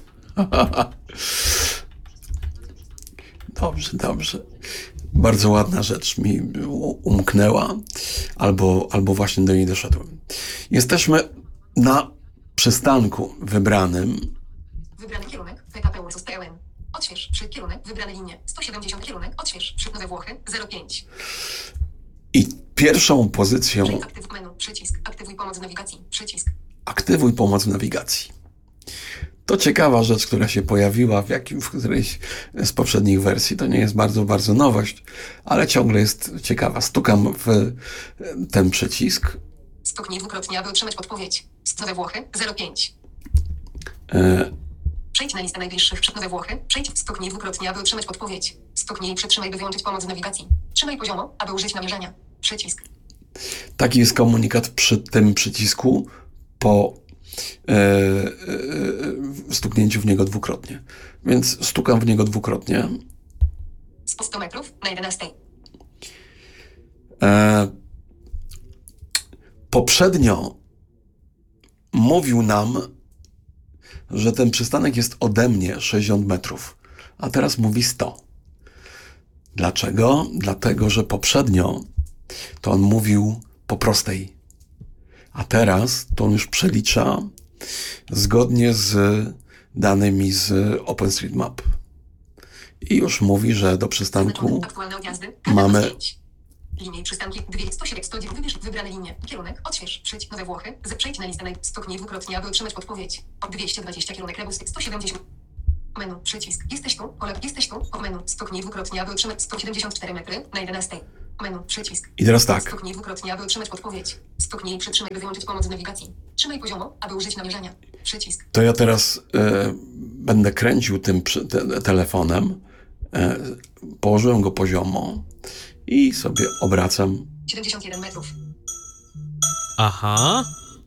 Dobrze, dobrze. Bardzo ładna rzecz mi u- umknęła, albo, albo właśnie do niej doszedłem. Jesteśmy na przystanku wybranym. Wybrany kierunek, P K P Ursus P L N. Odśwież, przy kierunek, wybrane linie, sto siedemdziesiąt kierunek, odśwież, przy Nowe Włochy, zero pięć. I pierwszą pozycją Przejdź aktyw menu, przycisk, aktywuj pomoc w nawigacji, przycisk. aktywuj pomoc w nawigacji. To ciekawa rzecz, która się pojawiła w, jakim, w którejś z poprzednich wersji. To nie jest bardzo, bardzo nowość, ale ciągle jest ciekawa. Stukam w ten przycisk. Stuknij dwukrotnie, aby otrzymać podpowiedź. Nowe Włochy, zero pięć. E, Przejdź na listę najbliższych przed Nowe Włochy. Przejdź, stuknij dwukrotnie, aby otrzymać podpowiedź. Stuknij i przytrzymaj, by wyłączyć pomoc w nawigacji. Trzymaj poziomo, aby użyć namierzenia. Przycisk. taki jest komunikat przy tym przycisku po e, e, stuknięciu w niego dwukrotnie. Więc stukam w niego dwukrotnie. Z sto metrów na jedenastej. E, poprzednio mówił nam, że ten przystanek jest ode mnie sześćdziesiąt metrów, a teraz mówi sto. Dlaczego? Dlatego, że poprzednio to on mówił po prostej, a teraz to on już przelicza zgodnie z danymi z OpenStreetMap. I już mówi, że do przystanku Aktualne odjazdy. mamy zdjęć. Linie i przystanki. Dwie sto siedem sto dziewięć. Wybierz wybrane linie. Kierunek. Odśwież. Przyjdź. Nowe Włochy. Z- Przejdź na listę naj... Stuknij dwukrotnie, aby otrzymać podpowiedź. dwieście dwadzieścia kierunek Rebus. sto siedemdziesiąt. Menu. Przycisk. Jesteś tu. Pole. Jesteś tu. O menu. Stuknij dwukrotnie, aby otrzymać sto siedemdziesiąt cztery metry. Na jedenastej. Menu. Przycisk. I teraz tak. Stuknij dwukrotnie, aby otrzymać podpowiedź. Stuknij i przytrzymaj, by wyłączyć pomoc w nawigacji. Trzymaj poziomo, aby użyć namierzania. Przycisk. To ja teraz e, będę kręcił tym przy, te, telefonem. E, położyłem go poziomo i sobie obracam. siedemdziesiąt jeden metrów. Aha.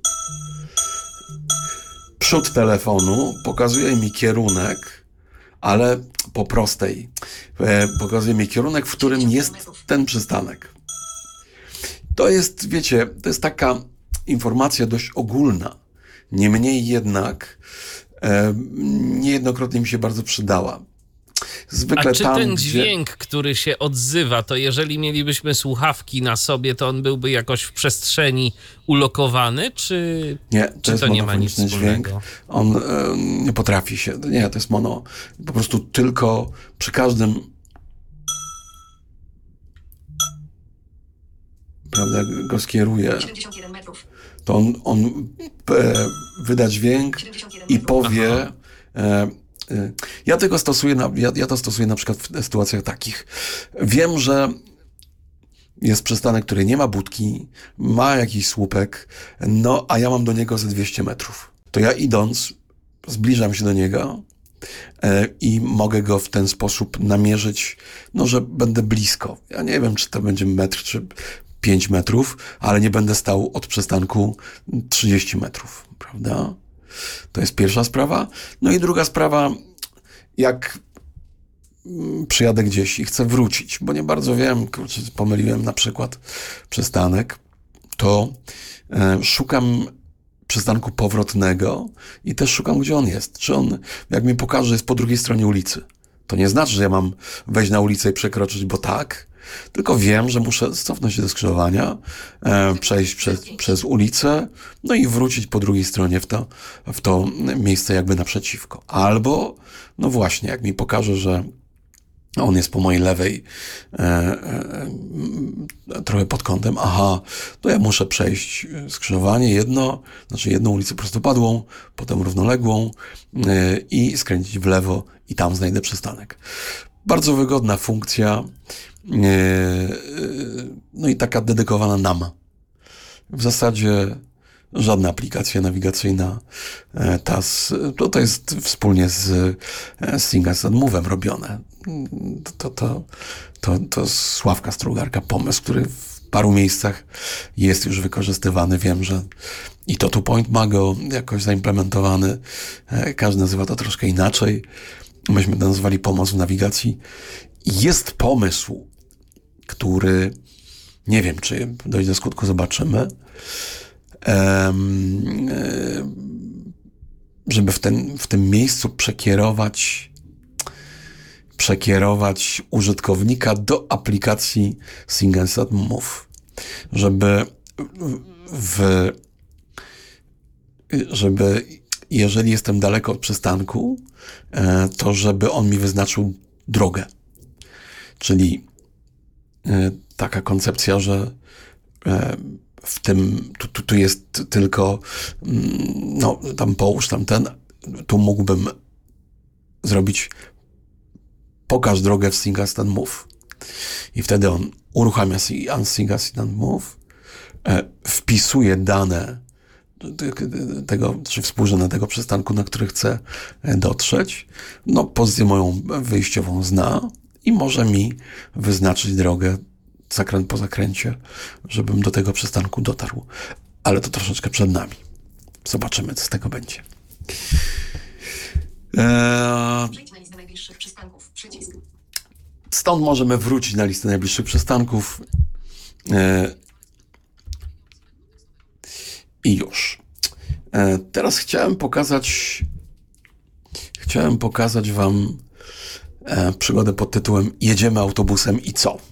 Przód telefonu pokazuje mi kierunek, ale po prostej. E, pokazuje mi kierunek, w którym jest ten przystanek. To jest, wiecie, to jest taka informacja dość ogólna. Niemniej jednak e, niejednokrotnie mi się bardzo przydała. Zwykle A czy tam, ten gdzie... dźwięk, który się odzywa, to jeżeli mielibyśmy słuchawki na sobie, to on byłby jakoś w przestrzeni ulokowany, czy, Nie, to czy jest to nie ma nic monofoniczny dźwięk. wspólnego? On e, nie potrafi się. Nie, to jest mono. Po prostu tylko przy każdym. Prawda, jak go skieruje, siedemdziesiąt jeden metrów. to on, on e, wyda dźwięk siedemdziesiąt jeden i metrów. powie. E, e, ja tego stosuję, na, ja, ja to stosuję na przykład w sytuacjach takich. Wiem, że jest przystanek, który nie ma budki, ma jakiś słupek, no a ja mam do niego ze dwieście metrów. To ja idąc, zbliżam się do niego e, i mogę go w ten sposób namierzyć, no że będę blisko. Ja nie wiem, czy to będzie metr, czy pięć metrów, ale nie będę stał od przystanku trzydzieści metrów, prawda? To jest pierwsza sprawa. No i druga sprawa, jak przyjadę gdzieś i chcę wrócić, bo nie bardzo wiem, kurczę, pomyliłem na przykład przystanek, to e, szukam przystanku powrotnego i też szukam, gdzie on jest. Czy on, jak mi pokaże, że jest po drugiej stronie ulicy. To nie znaczy, że ja mam wejść na ulicę i przekroczyć, bo tak, tylko wiem, że muszę cofnąć się do skrzyżowania, e, przejść przez, przez ulicę, no i wrócić po drugiej stronie w to, w to miejsce jakby naprzeciwko. Albo, no właśnie, jak mi pokaże, że on jest po mojej lewej, e, e, trochę pod kątem, aha, to ja muszę przejść skrzyżowanie jedno, znaczy jedną ulicę prostopadłą, potem równoległą e, i skręcić w lewo i tam znajdę przystanek. Bardzo wygodna funkcja, e, e, no i taka dedykowana nam. W zasadzie żadna aplikacja nawigacyjna, e, T A S, to, to jest wspólnie z, z Singas and Move'em robione. To, to, to, to Sławka Strugarka, pomysł, który w paru miejscach jest już wykorzystywany. Wiem, że i ToToPoint ma go jakoś zaimplementowany. Każdy nazywa to troszkę inaczej. Myśmy to nazwali pomoc w nawigacji. Jest pomysł, który nie wiem, czy dojdzie do skutku, zobaczymy. Um, żeby w, ten, w tym miejscu przekierować przekierować użytkownika do aplikacji Singas and Move, żeby w, żeby jeżeli jestem daleko od przystanku, to żeby on mi wyznaczył drogę. Czyli taka koncepcja, że w tym, tu, tu, tu jest tylko no, tam połóż, tam ten, tu mógłbym zrobić pokaż drogę w Singas and Move. I wtedy on uruchamia Singas and Move, e, wpisuje dane tego, czy współrzędne tego przystanku, na który chce dotrzeć. No, pozycję moją wyjściową zna i może mi wyznaczyć drogę zakręt po zakręcie, żebym do tego przystanku dotarł. Ale to troszeczkę przed nami. Zobaczymy, co z tego będzie. Eee... Przejdź na listę najbliższych przystanków. Przycisk. Stąd możemy wrócić na listę najbliższych przystanków. E, I już. E, teraz chciałem pokazać chciałem pokazać wam e, przygodę pod tytułem Jedziemy autobusem i co?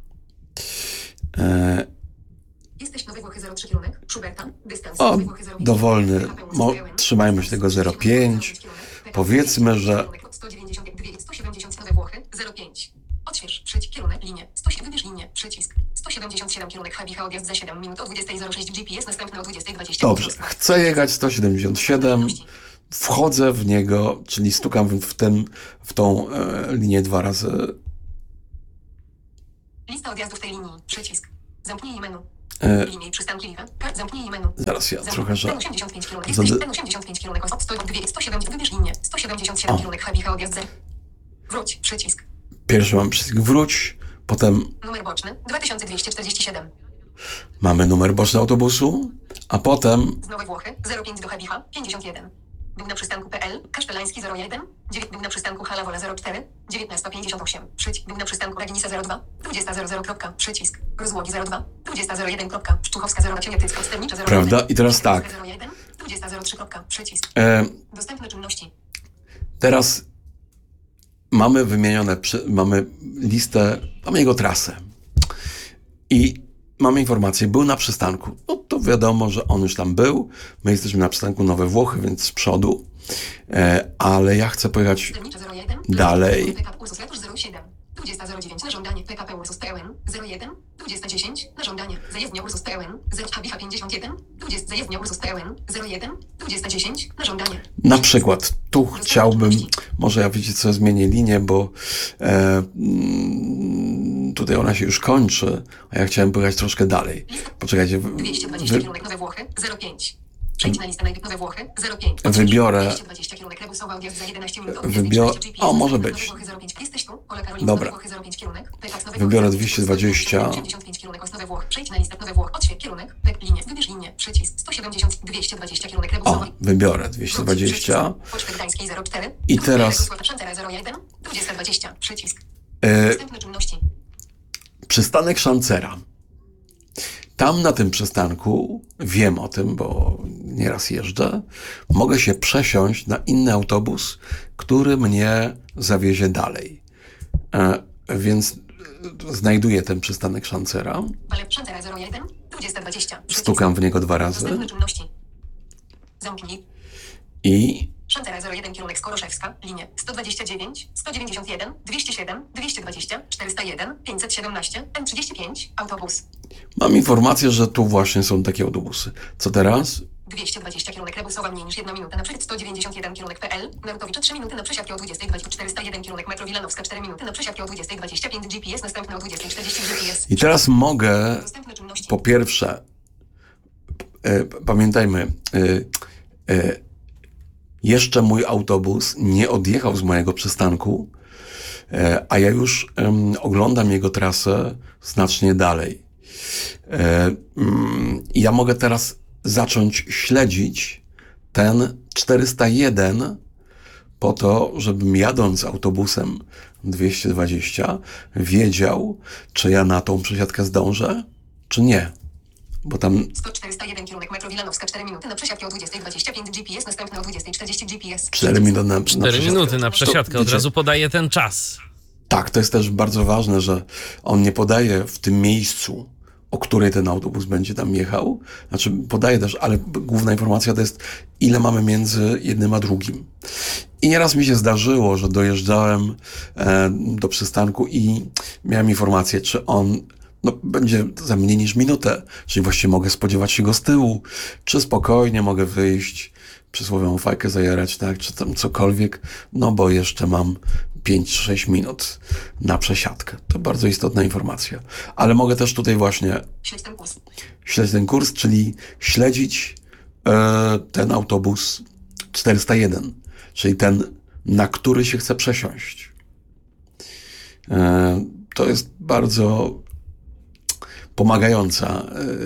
E, Jesteś Nowe Włochy zero trzy kierunek. Schuberta. Dystans. o, Nowe Włochy zero pięć. dowolny. Mo, trzymajmy się tego zero pięć. Powiedzmy, że sto dziewięćdziesiąt, sto siedemdziesiąt Nowe Włochy zero pięć. Odśwież, przyjdź, kierunek, linię. sto, wybierz linię, przycisk. sto siedemdziesiąt siedem kierunek Habicha, odjazd za siedem minut o dwudziesta zero sześć G P S, następny o dwudziesta dwadzieścia. Dobrze, chcę jechać sto siedemdziesiąt siedem, wchodzę w niego, czyli stukam w, ten, w tą e, linię dwa razy. Lista odjazdów tej linii. Przycisk. Zamknij menu. E, Linie i przystanki Liwe. Kart zamknij menu. zaraz ja Zamknij. trochę, że... N osiemdziesiąt pięć kierunek. Zady- Jesteś N osiemdziesiąt pięć kierunek. sto, sto siedem. Wybierz linię. sto siedemdziesiąt siedem O. kierunek Habicha, odjazd za... Wróć. Przycisk. Pierwszy mam przycisk wróć, potem Numer boczny. dwa tysiące dwieście czterdzieści siedem. mamy numer boczny autobusu, a potem Z Nowej Włochy. zero pięć do Habicha. pięćdziesiąt jeden. Był na przystanku P L. Kasztelański zero jeden. dziewięć. Był na przystanku Halawola zero cztery. dziewiętnaście pięćdziesiąt osiem. Przycisk. Był na przystanku Raginisa zero dwa. dwadzieścia zero zero. Kropka. Przycisk. Rozłogi zero dwa. dwadzieścia zero jeden. Kropka. Szczuchowska zero Ciemiatycka. Sternicza zero jeden. Prawda? I teraz tak. zero jeden. dwadzieścia zero trzy. Kropka. Przycisk. e, Dostępne czynności. teraz mamy wymienione, przy, mamy listę, mamy jego trasę i mamy informację, był na przystanku. No to wiadomo, że on już tam był. My jesteśmy na przystanku Nowe Włochy, więc z przodu, e, ale ja chcę pojechać Sternicza zero jeden. dalej. P K P Ursus Ratusz zero siedem. dwadzieścia zero dziewięć na żądanie. P K P Ursus P L N zero jeden. dwadzieścia dziesięć na żądanie. Zajezdnia Ursus P L N zero Habicha pięćdziesiąt jeden. dwadzieścia Zajezdnia Ursus P L N zero jeden. dwadzieścia dziesięć na żądanie. Na przykład tu chciałbym, może ja wiecie co, zmienię linię, bo e, mm, tutaj ona się już kończy, a ja chciałem pojechać troszkę dalej. Poczekajcie, wy, dwieście dwadzieścia wy, kierunek Nowe Włochy zero pięć. Przejdź na listę najpierw Nowe Włochy zero pięć. Wybiorę- dwieście dwadzieścia kierunek Rebusowa, odjazd za jedenaście minut. Wybiorę- G P S, o, może Nowe być. Włochy zero pięć. Jesteś tu? Ola Karolina, Dobra. Nowe Włochy zero pięć kierunek. P K Nowe Wybiorę Włochy, dwieście dwadzieścia. osiemdziesiąt pięć kierunek Nowe Włochy. Przejdź na listę Nowe Włochy. Odśwież kierunek. P linię. Wybierz linię. Przycisk. sto siedemdziesiąt. dwieście dwadzieścia kierunek Rebusowa. o, wybiorę dwieście dwadzieścia. Poczty Gdańskiej zero cztery. I teraz- Szantera zero jeden. dwadzieścia dwadzieścia. Przycisk. E, Dostępne czynności. przystanek Szancera. Tam na tym przystanku, wiem o tym, bo nieraz jeżdżę, mogę się przesiąść na inny autobus, który mnie zawiezie dalej. E, więc e, znajduję ten przystanek Szancera, Balep Szantera zero jeden. dwadzieścia dwadzieścia. Przycisk. stukam w niego dwa razy Dostępne czynności. Zamknij. i Szantera zero jeden kierunek Skoroszewska, linie sto dwadzieścia dziewięć, sto dziewięćdziesiąt jeden, dwieście siedem, dwieście dwadzieścia, czterysta jeden, pięćset siedemnaście, N trzydzieści pięć, autobus. mam informację, że tu właśnie są takie autobusy. Co teraz? dwieście dwadzieścia kierunek Rebusowa mniej niż jedna minuta na przejazd sto dziewięćdziesiąt jeden kierunek P L, Narutowicza trzy minuty na przesiadkę o dwudziesta dwadzieścia, czterysta jeden kierunek Metro Wilanowska cztery minuty na przesiadkę o dwudziesta dwadzieścia pięć G P S, następne o dwudziesta czterdzieści G P S. I teraz mogę, Dostępne czynności. po pierwsze, e, pamiętajmy, e, e, jeszcze mój autobus nie odjechał z mojego przystanku, e, a ja już em, oglądam jego trasę znacznie dalej. E, mm, I ja mogę teraz zacząć śledzić ten czterysta jeden po to, żebym jadąc autobusem dwieście dwadzieścia wiedział, czy ja na tą przesiadkę zdążę, czy nie. Bo tam sto czterysta jeden kierunek Metro Wilanowska cztery minuty na przesiadkę o dwudziesta dwadzieścia pięć G P S, następne o dwudziesta czterdzieści G P S. cztery minuty na, na cztery przesiadkę. minuty na przesiadkę, To, od wiecie, razu podaje ten czas. Tak, to jest też bardzo ważne, że on nie podaje w tym miejscu, o której ten autobus będzie tam jechał. Znaczy podaje też, ale główna informacja to jest, ile mamy między jednym a drugim. I nieraz mi się zdarzyło, że dojeżdżałem e, do przystanku i miałem informację, czy on no, będzie za mniej niż minutę, czyli właściwie mogę spodziewać się go z tyłu, czy spokojnie mogę wyjść, przysłowiową fajkę zajarać, tak, czy tam cokolwiek, no bo jeszcze mam pięć sześć minut na przesiadkę. To bardzo istotna informacja. Ale mogę też tutaj właśnie Śledź ten kurs. śledzić ten kurs, czyli śledzić e, ten autobus czterysta jeden, czyli ten, na który się chce przesiąść. E, to jest bardzo pomagająca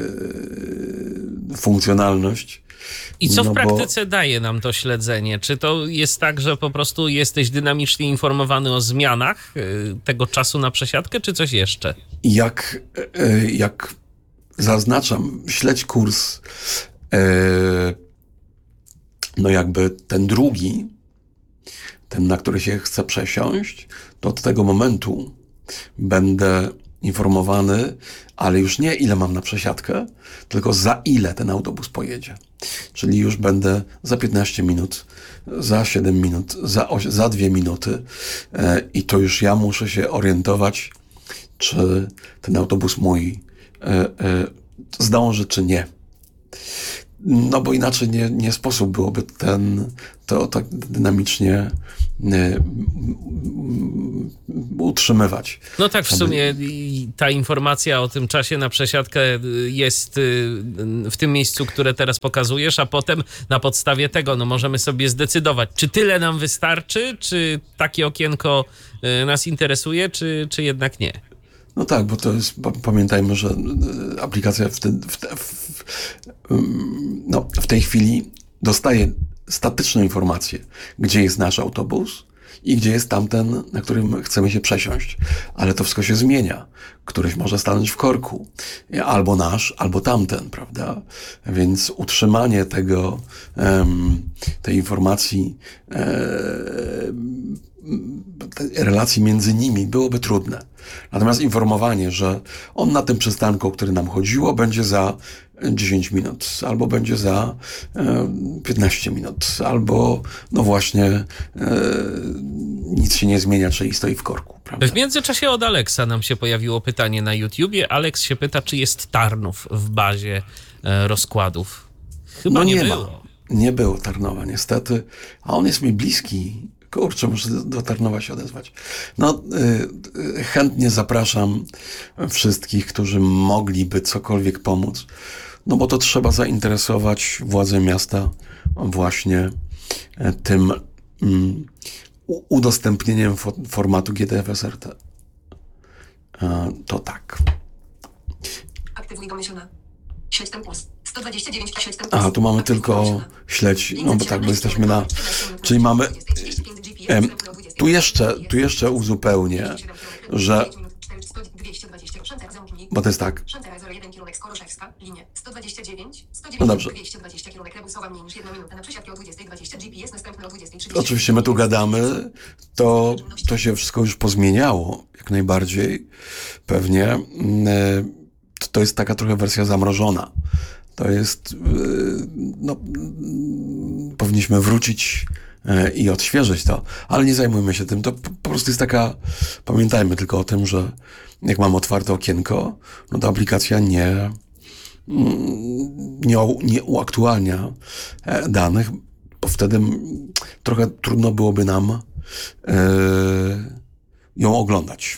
e, funkcjonalność. I co w No bo- praktyce daje nam to śledzenie? Czy to jest tak, że po prostu jesteś dynamicznie informowany o zmianach y, tego czasu na przesiadkę, czy coś jeszcze? Jak, e, jak zaznaczam, śledź kurs, e, no jakby ten drugi, ten, na który się chce przesiąść, to od tego momentu będę informowany, ale już nie ile mam na przesiadkę, tylko za ile ten autobus pojedzie. Czyli już będę za piętnaście minut, za siedem minut, za, oś- za dwie minuty e, i to już ja muszę się orientować, czy ten autobus mój e, e, zdąży, czy nie. No bo inaczej nie, nie sposób byłoby ten, to tak dynamicznie y, utrzymywać. No tak, w Żeby- sumie i ta informacja o tym czasie na przesiadkę jest y, w tym miejscu, które teraz pokazujesz, a potem na podstawie tego no, możemy sobie zdecydować, czy tyle nam wystarczy, czy takie okienko y, nas interesuje, czy, czy jednak nie. No tak, bo to jest, pa- pamiętajmy, że y, aplikacja w, te, w, te, w, ym, no, w tej chwili dostaje statyczną informację, gdzie jest nasz autobus i gdzie jest tamten, na którym chcemy się przesiąść. Ale to wszystko się zmienia. Któryś może stanąć w korku. Albo nasz, albo tamten, prawda? Więc utrzymanie tego, em, tej informacji, em, tej relacji między nimi byłoby trudne. Natomiast informowanie, że on na tym przystanku, o który nam chodziło, będzie za dziesięć minut, albo będzie za e, piętnaście minut, albo no właśnie e, nic się nie zmienia, czyli stoi w korku, prawda? W międzyczasie od Aleksa nam się pojawiło pytanie na YouTubie. Aleks się pyta, czy jest Tarnów w bazie e, rozkładów. Chyba No nie, nie, było. ma. Nie było Tarnowa, niestety. A on jest mi bliski. Kurczę, muszę do- do Tarnowa się odezwać. No, y, y, chętnie zapraszam wszystkich, którzy mogliby cokolwiek pomóc. No bo to trzeba zainteresować władze miasta właśnie e, tym mm, u- udostępnieniem fo- formatu G D F S R T. E, to tak. Aktywuj domyślna. Śledź ten puls. sto dwadzieścia dziewięć, śledź ten puls. Aha, tu mamy Aktywuj tylko domyślna. śledź, no bo tak, bo jesteśmy na... Czyli mamy... Em, tu jeszcze, tu jeszcze uzupełnię, że... Bo to jest tak, Szantera zero jeden kierunek Skoroszewska, linie sto dwadzieścia dziewięć, sto No dziewięćdziesiąt, dobrze. dwieście dwadzieścia kierunek Rebusowa mniej niż jedna minuta na przesiadkę o dwudziestej dwadzieścia, G P S następny o dwudziestej trzydzieści. oczywiście my tu gadamy, to, to się wszystko już pozmieniało, jak najbardziej, pewnie. Mm, e, To jest taka trochę wersja zamrożona. To jest, e, no, mm, powinniśmy wrócić e, i odświeżyć to, ale nie zajmujmy się tym. To po po prostu jest taka, pamiętajmy tylko o tym, że jak mam otwarte okienko, no to aplikacja nie, nie, u- nie uaktualnia e, danych, bo wtedy mm, trochę trudno byłoby nam e, ją oglądać.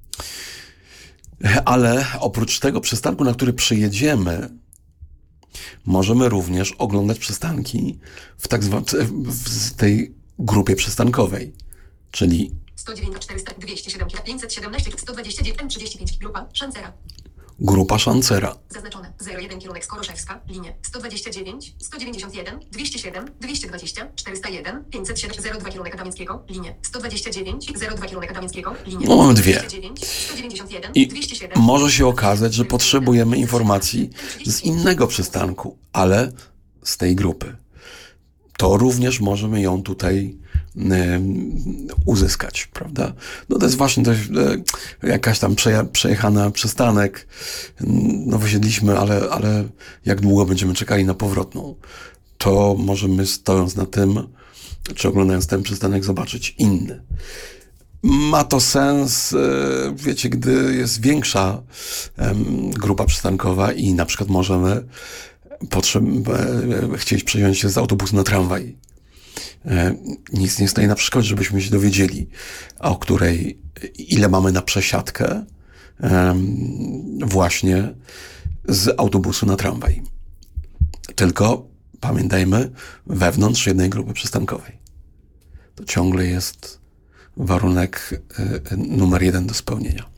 E, Ale oprócz tego przystanku, na który przyjedziemy, możemy również oglądać przystanki w tak zwanej w tej grupie przystankowej, czyli sto dziewięć, czterysta, dwieście siedem, pięćset siedemnaście, sto dwadzieścia dziewięć, trzydzieści pięć, grupa Szancera. grupa Szancera. Zaznaczone. zero jeden kierunek Skoroszewska, linie sto dwadzieścia dziewięć, sto dziewięćdziesiąt jeden, dwieście siedem, dwieście dwadzieścia, czterysta jeden, pięćset siedem, zero dwa kierunek Adamickiego, linie sto dwadzieścia dziewięć, zero dwa kierunek Adamickiego, linie No, mamy dwie. sto dwadzieścia dziewięć, sto dziewięćdziesiąt jeden, I dwieście siedem. może się okazać, że potrzebujemy informacji z innego przystanku, ale z tej grupy. To również możemy ją tutaj em, uzyskać, prawda? No to jest właśnie to, jest, e, jakaś tam przeja- przejechana przystanek. No wysiedliśmy, ale, ale jak długo będziemy czekali na powrotną, to możemy stojąc na tym, czy oglądając ten przystanek, zobaczyć inny. Ma to sens, e, wiecie, gdy jest większa em, grupa przystankowa i na przykład możemy potrzeb, e, chcieć przejąć się z autobusu na tramwaj. E, Nic nie stoi na przeszkodzie, żebyśmy się dowiedzieli, o której, ile mamy na przesiadkę em, właśnie z autobusu na tramwaj. Tylko pamiętajmy, wewnątrz jednej grupy przystankowej. To ciągle jest warunek e, numer jeden do spełnienia.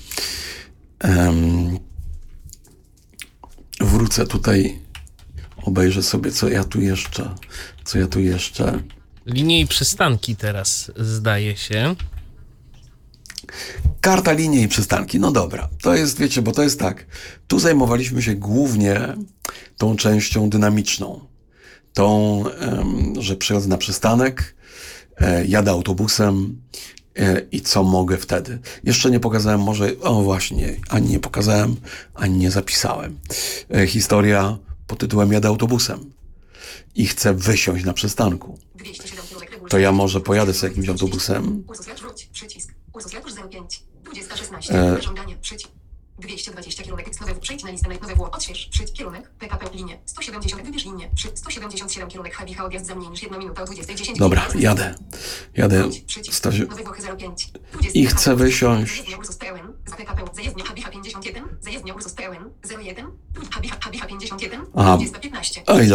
Em, Wrócę tutaj, obejrzę sobie, co ja tu jeszcze, co ja tu jeszcze. Linie i przystanki teraz, zdaje się. Karta, linie i przystanki. No dobra, to jest, wiecie, bo to jest tak. Tu zajmowaliśmy się głównie tą częścią dynamiczną. Tą, em, że przychodzę na przystanek, e, jadę autobusem e, i co mogę wtedy. Jeszcze nie pokazałem, może, o właśnie, ani nie pokazałem, ani nie zapisałem. E, historia pod tytułem jadę autobusem i chcę wysiąść na przystanku. dwieście siedem kierunek Rebus. To ja może pojadę z jakimś autobusem. Usuw, wróć, przycisk. Usuw, zero pięć, dwadzieścia sześć, szesnaście. E. Żądanie. Przycisk. dwieście dwadzieścia kierunek X nowe. Przejdź na listę nowe było. Odśwież. Przycisk. Kierunek. P K P linie. sto siedemdziesiąt. Wybierz linię. Przy sto siedemdziesiąt siedem kierunek H B H odjazd za mniej niż jedna minuta o dwudziestej dziesięć. Dobra, jadę. Jadę. Przycisk. Stasiu. Nowe Włochy zero pięć. I chcę wysiąść. Zajezdnia Ursus P L N. Z P K P. Zajezdnia H B H pięćdziesiąt jeden. Zajezdnia Ursus P L N. zero jeden. H B H H B H pięćdziesiąt jeden. Aha. dwadzieścia piętnaście. Oj,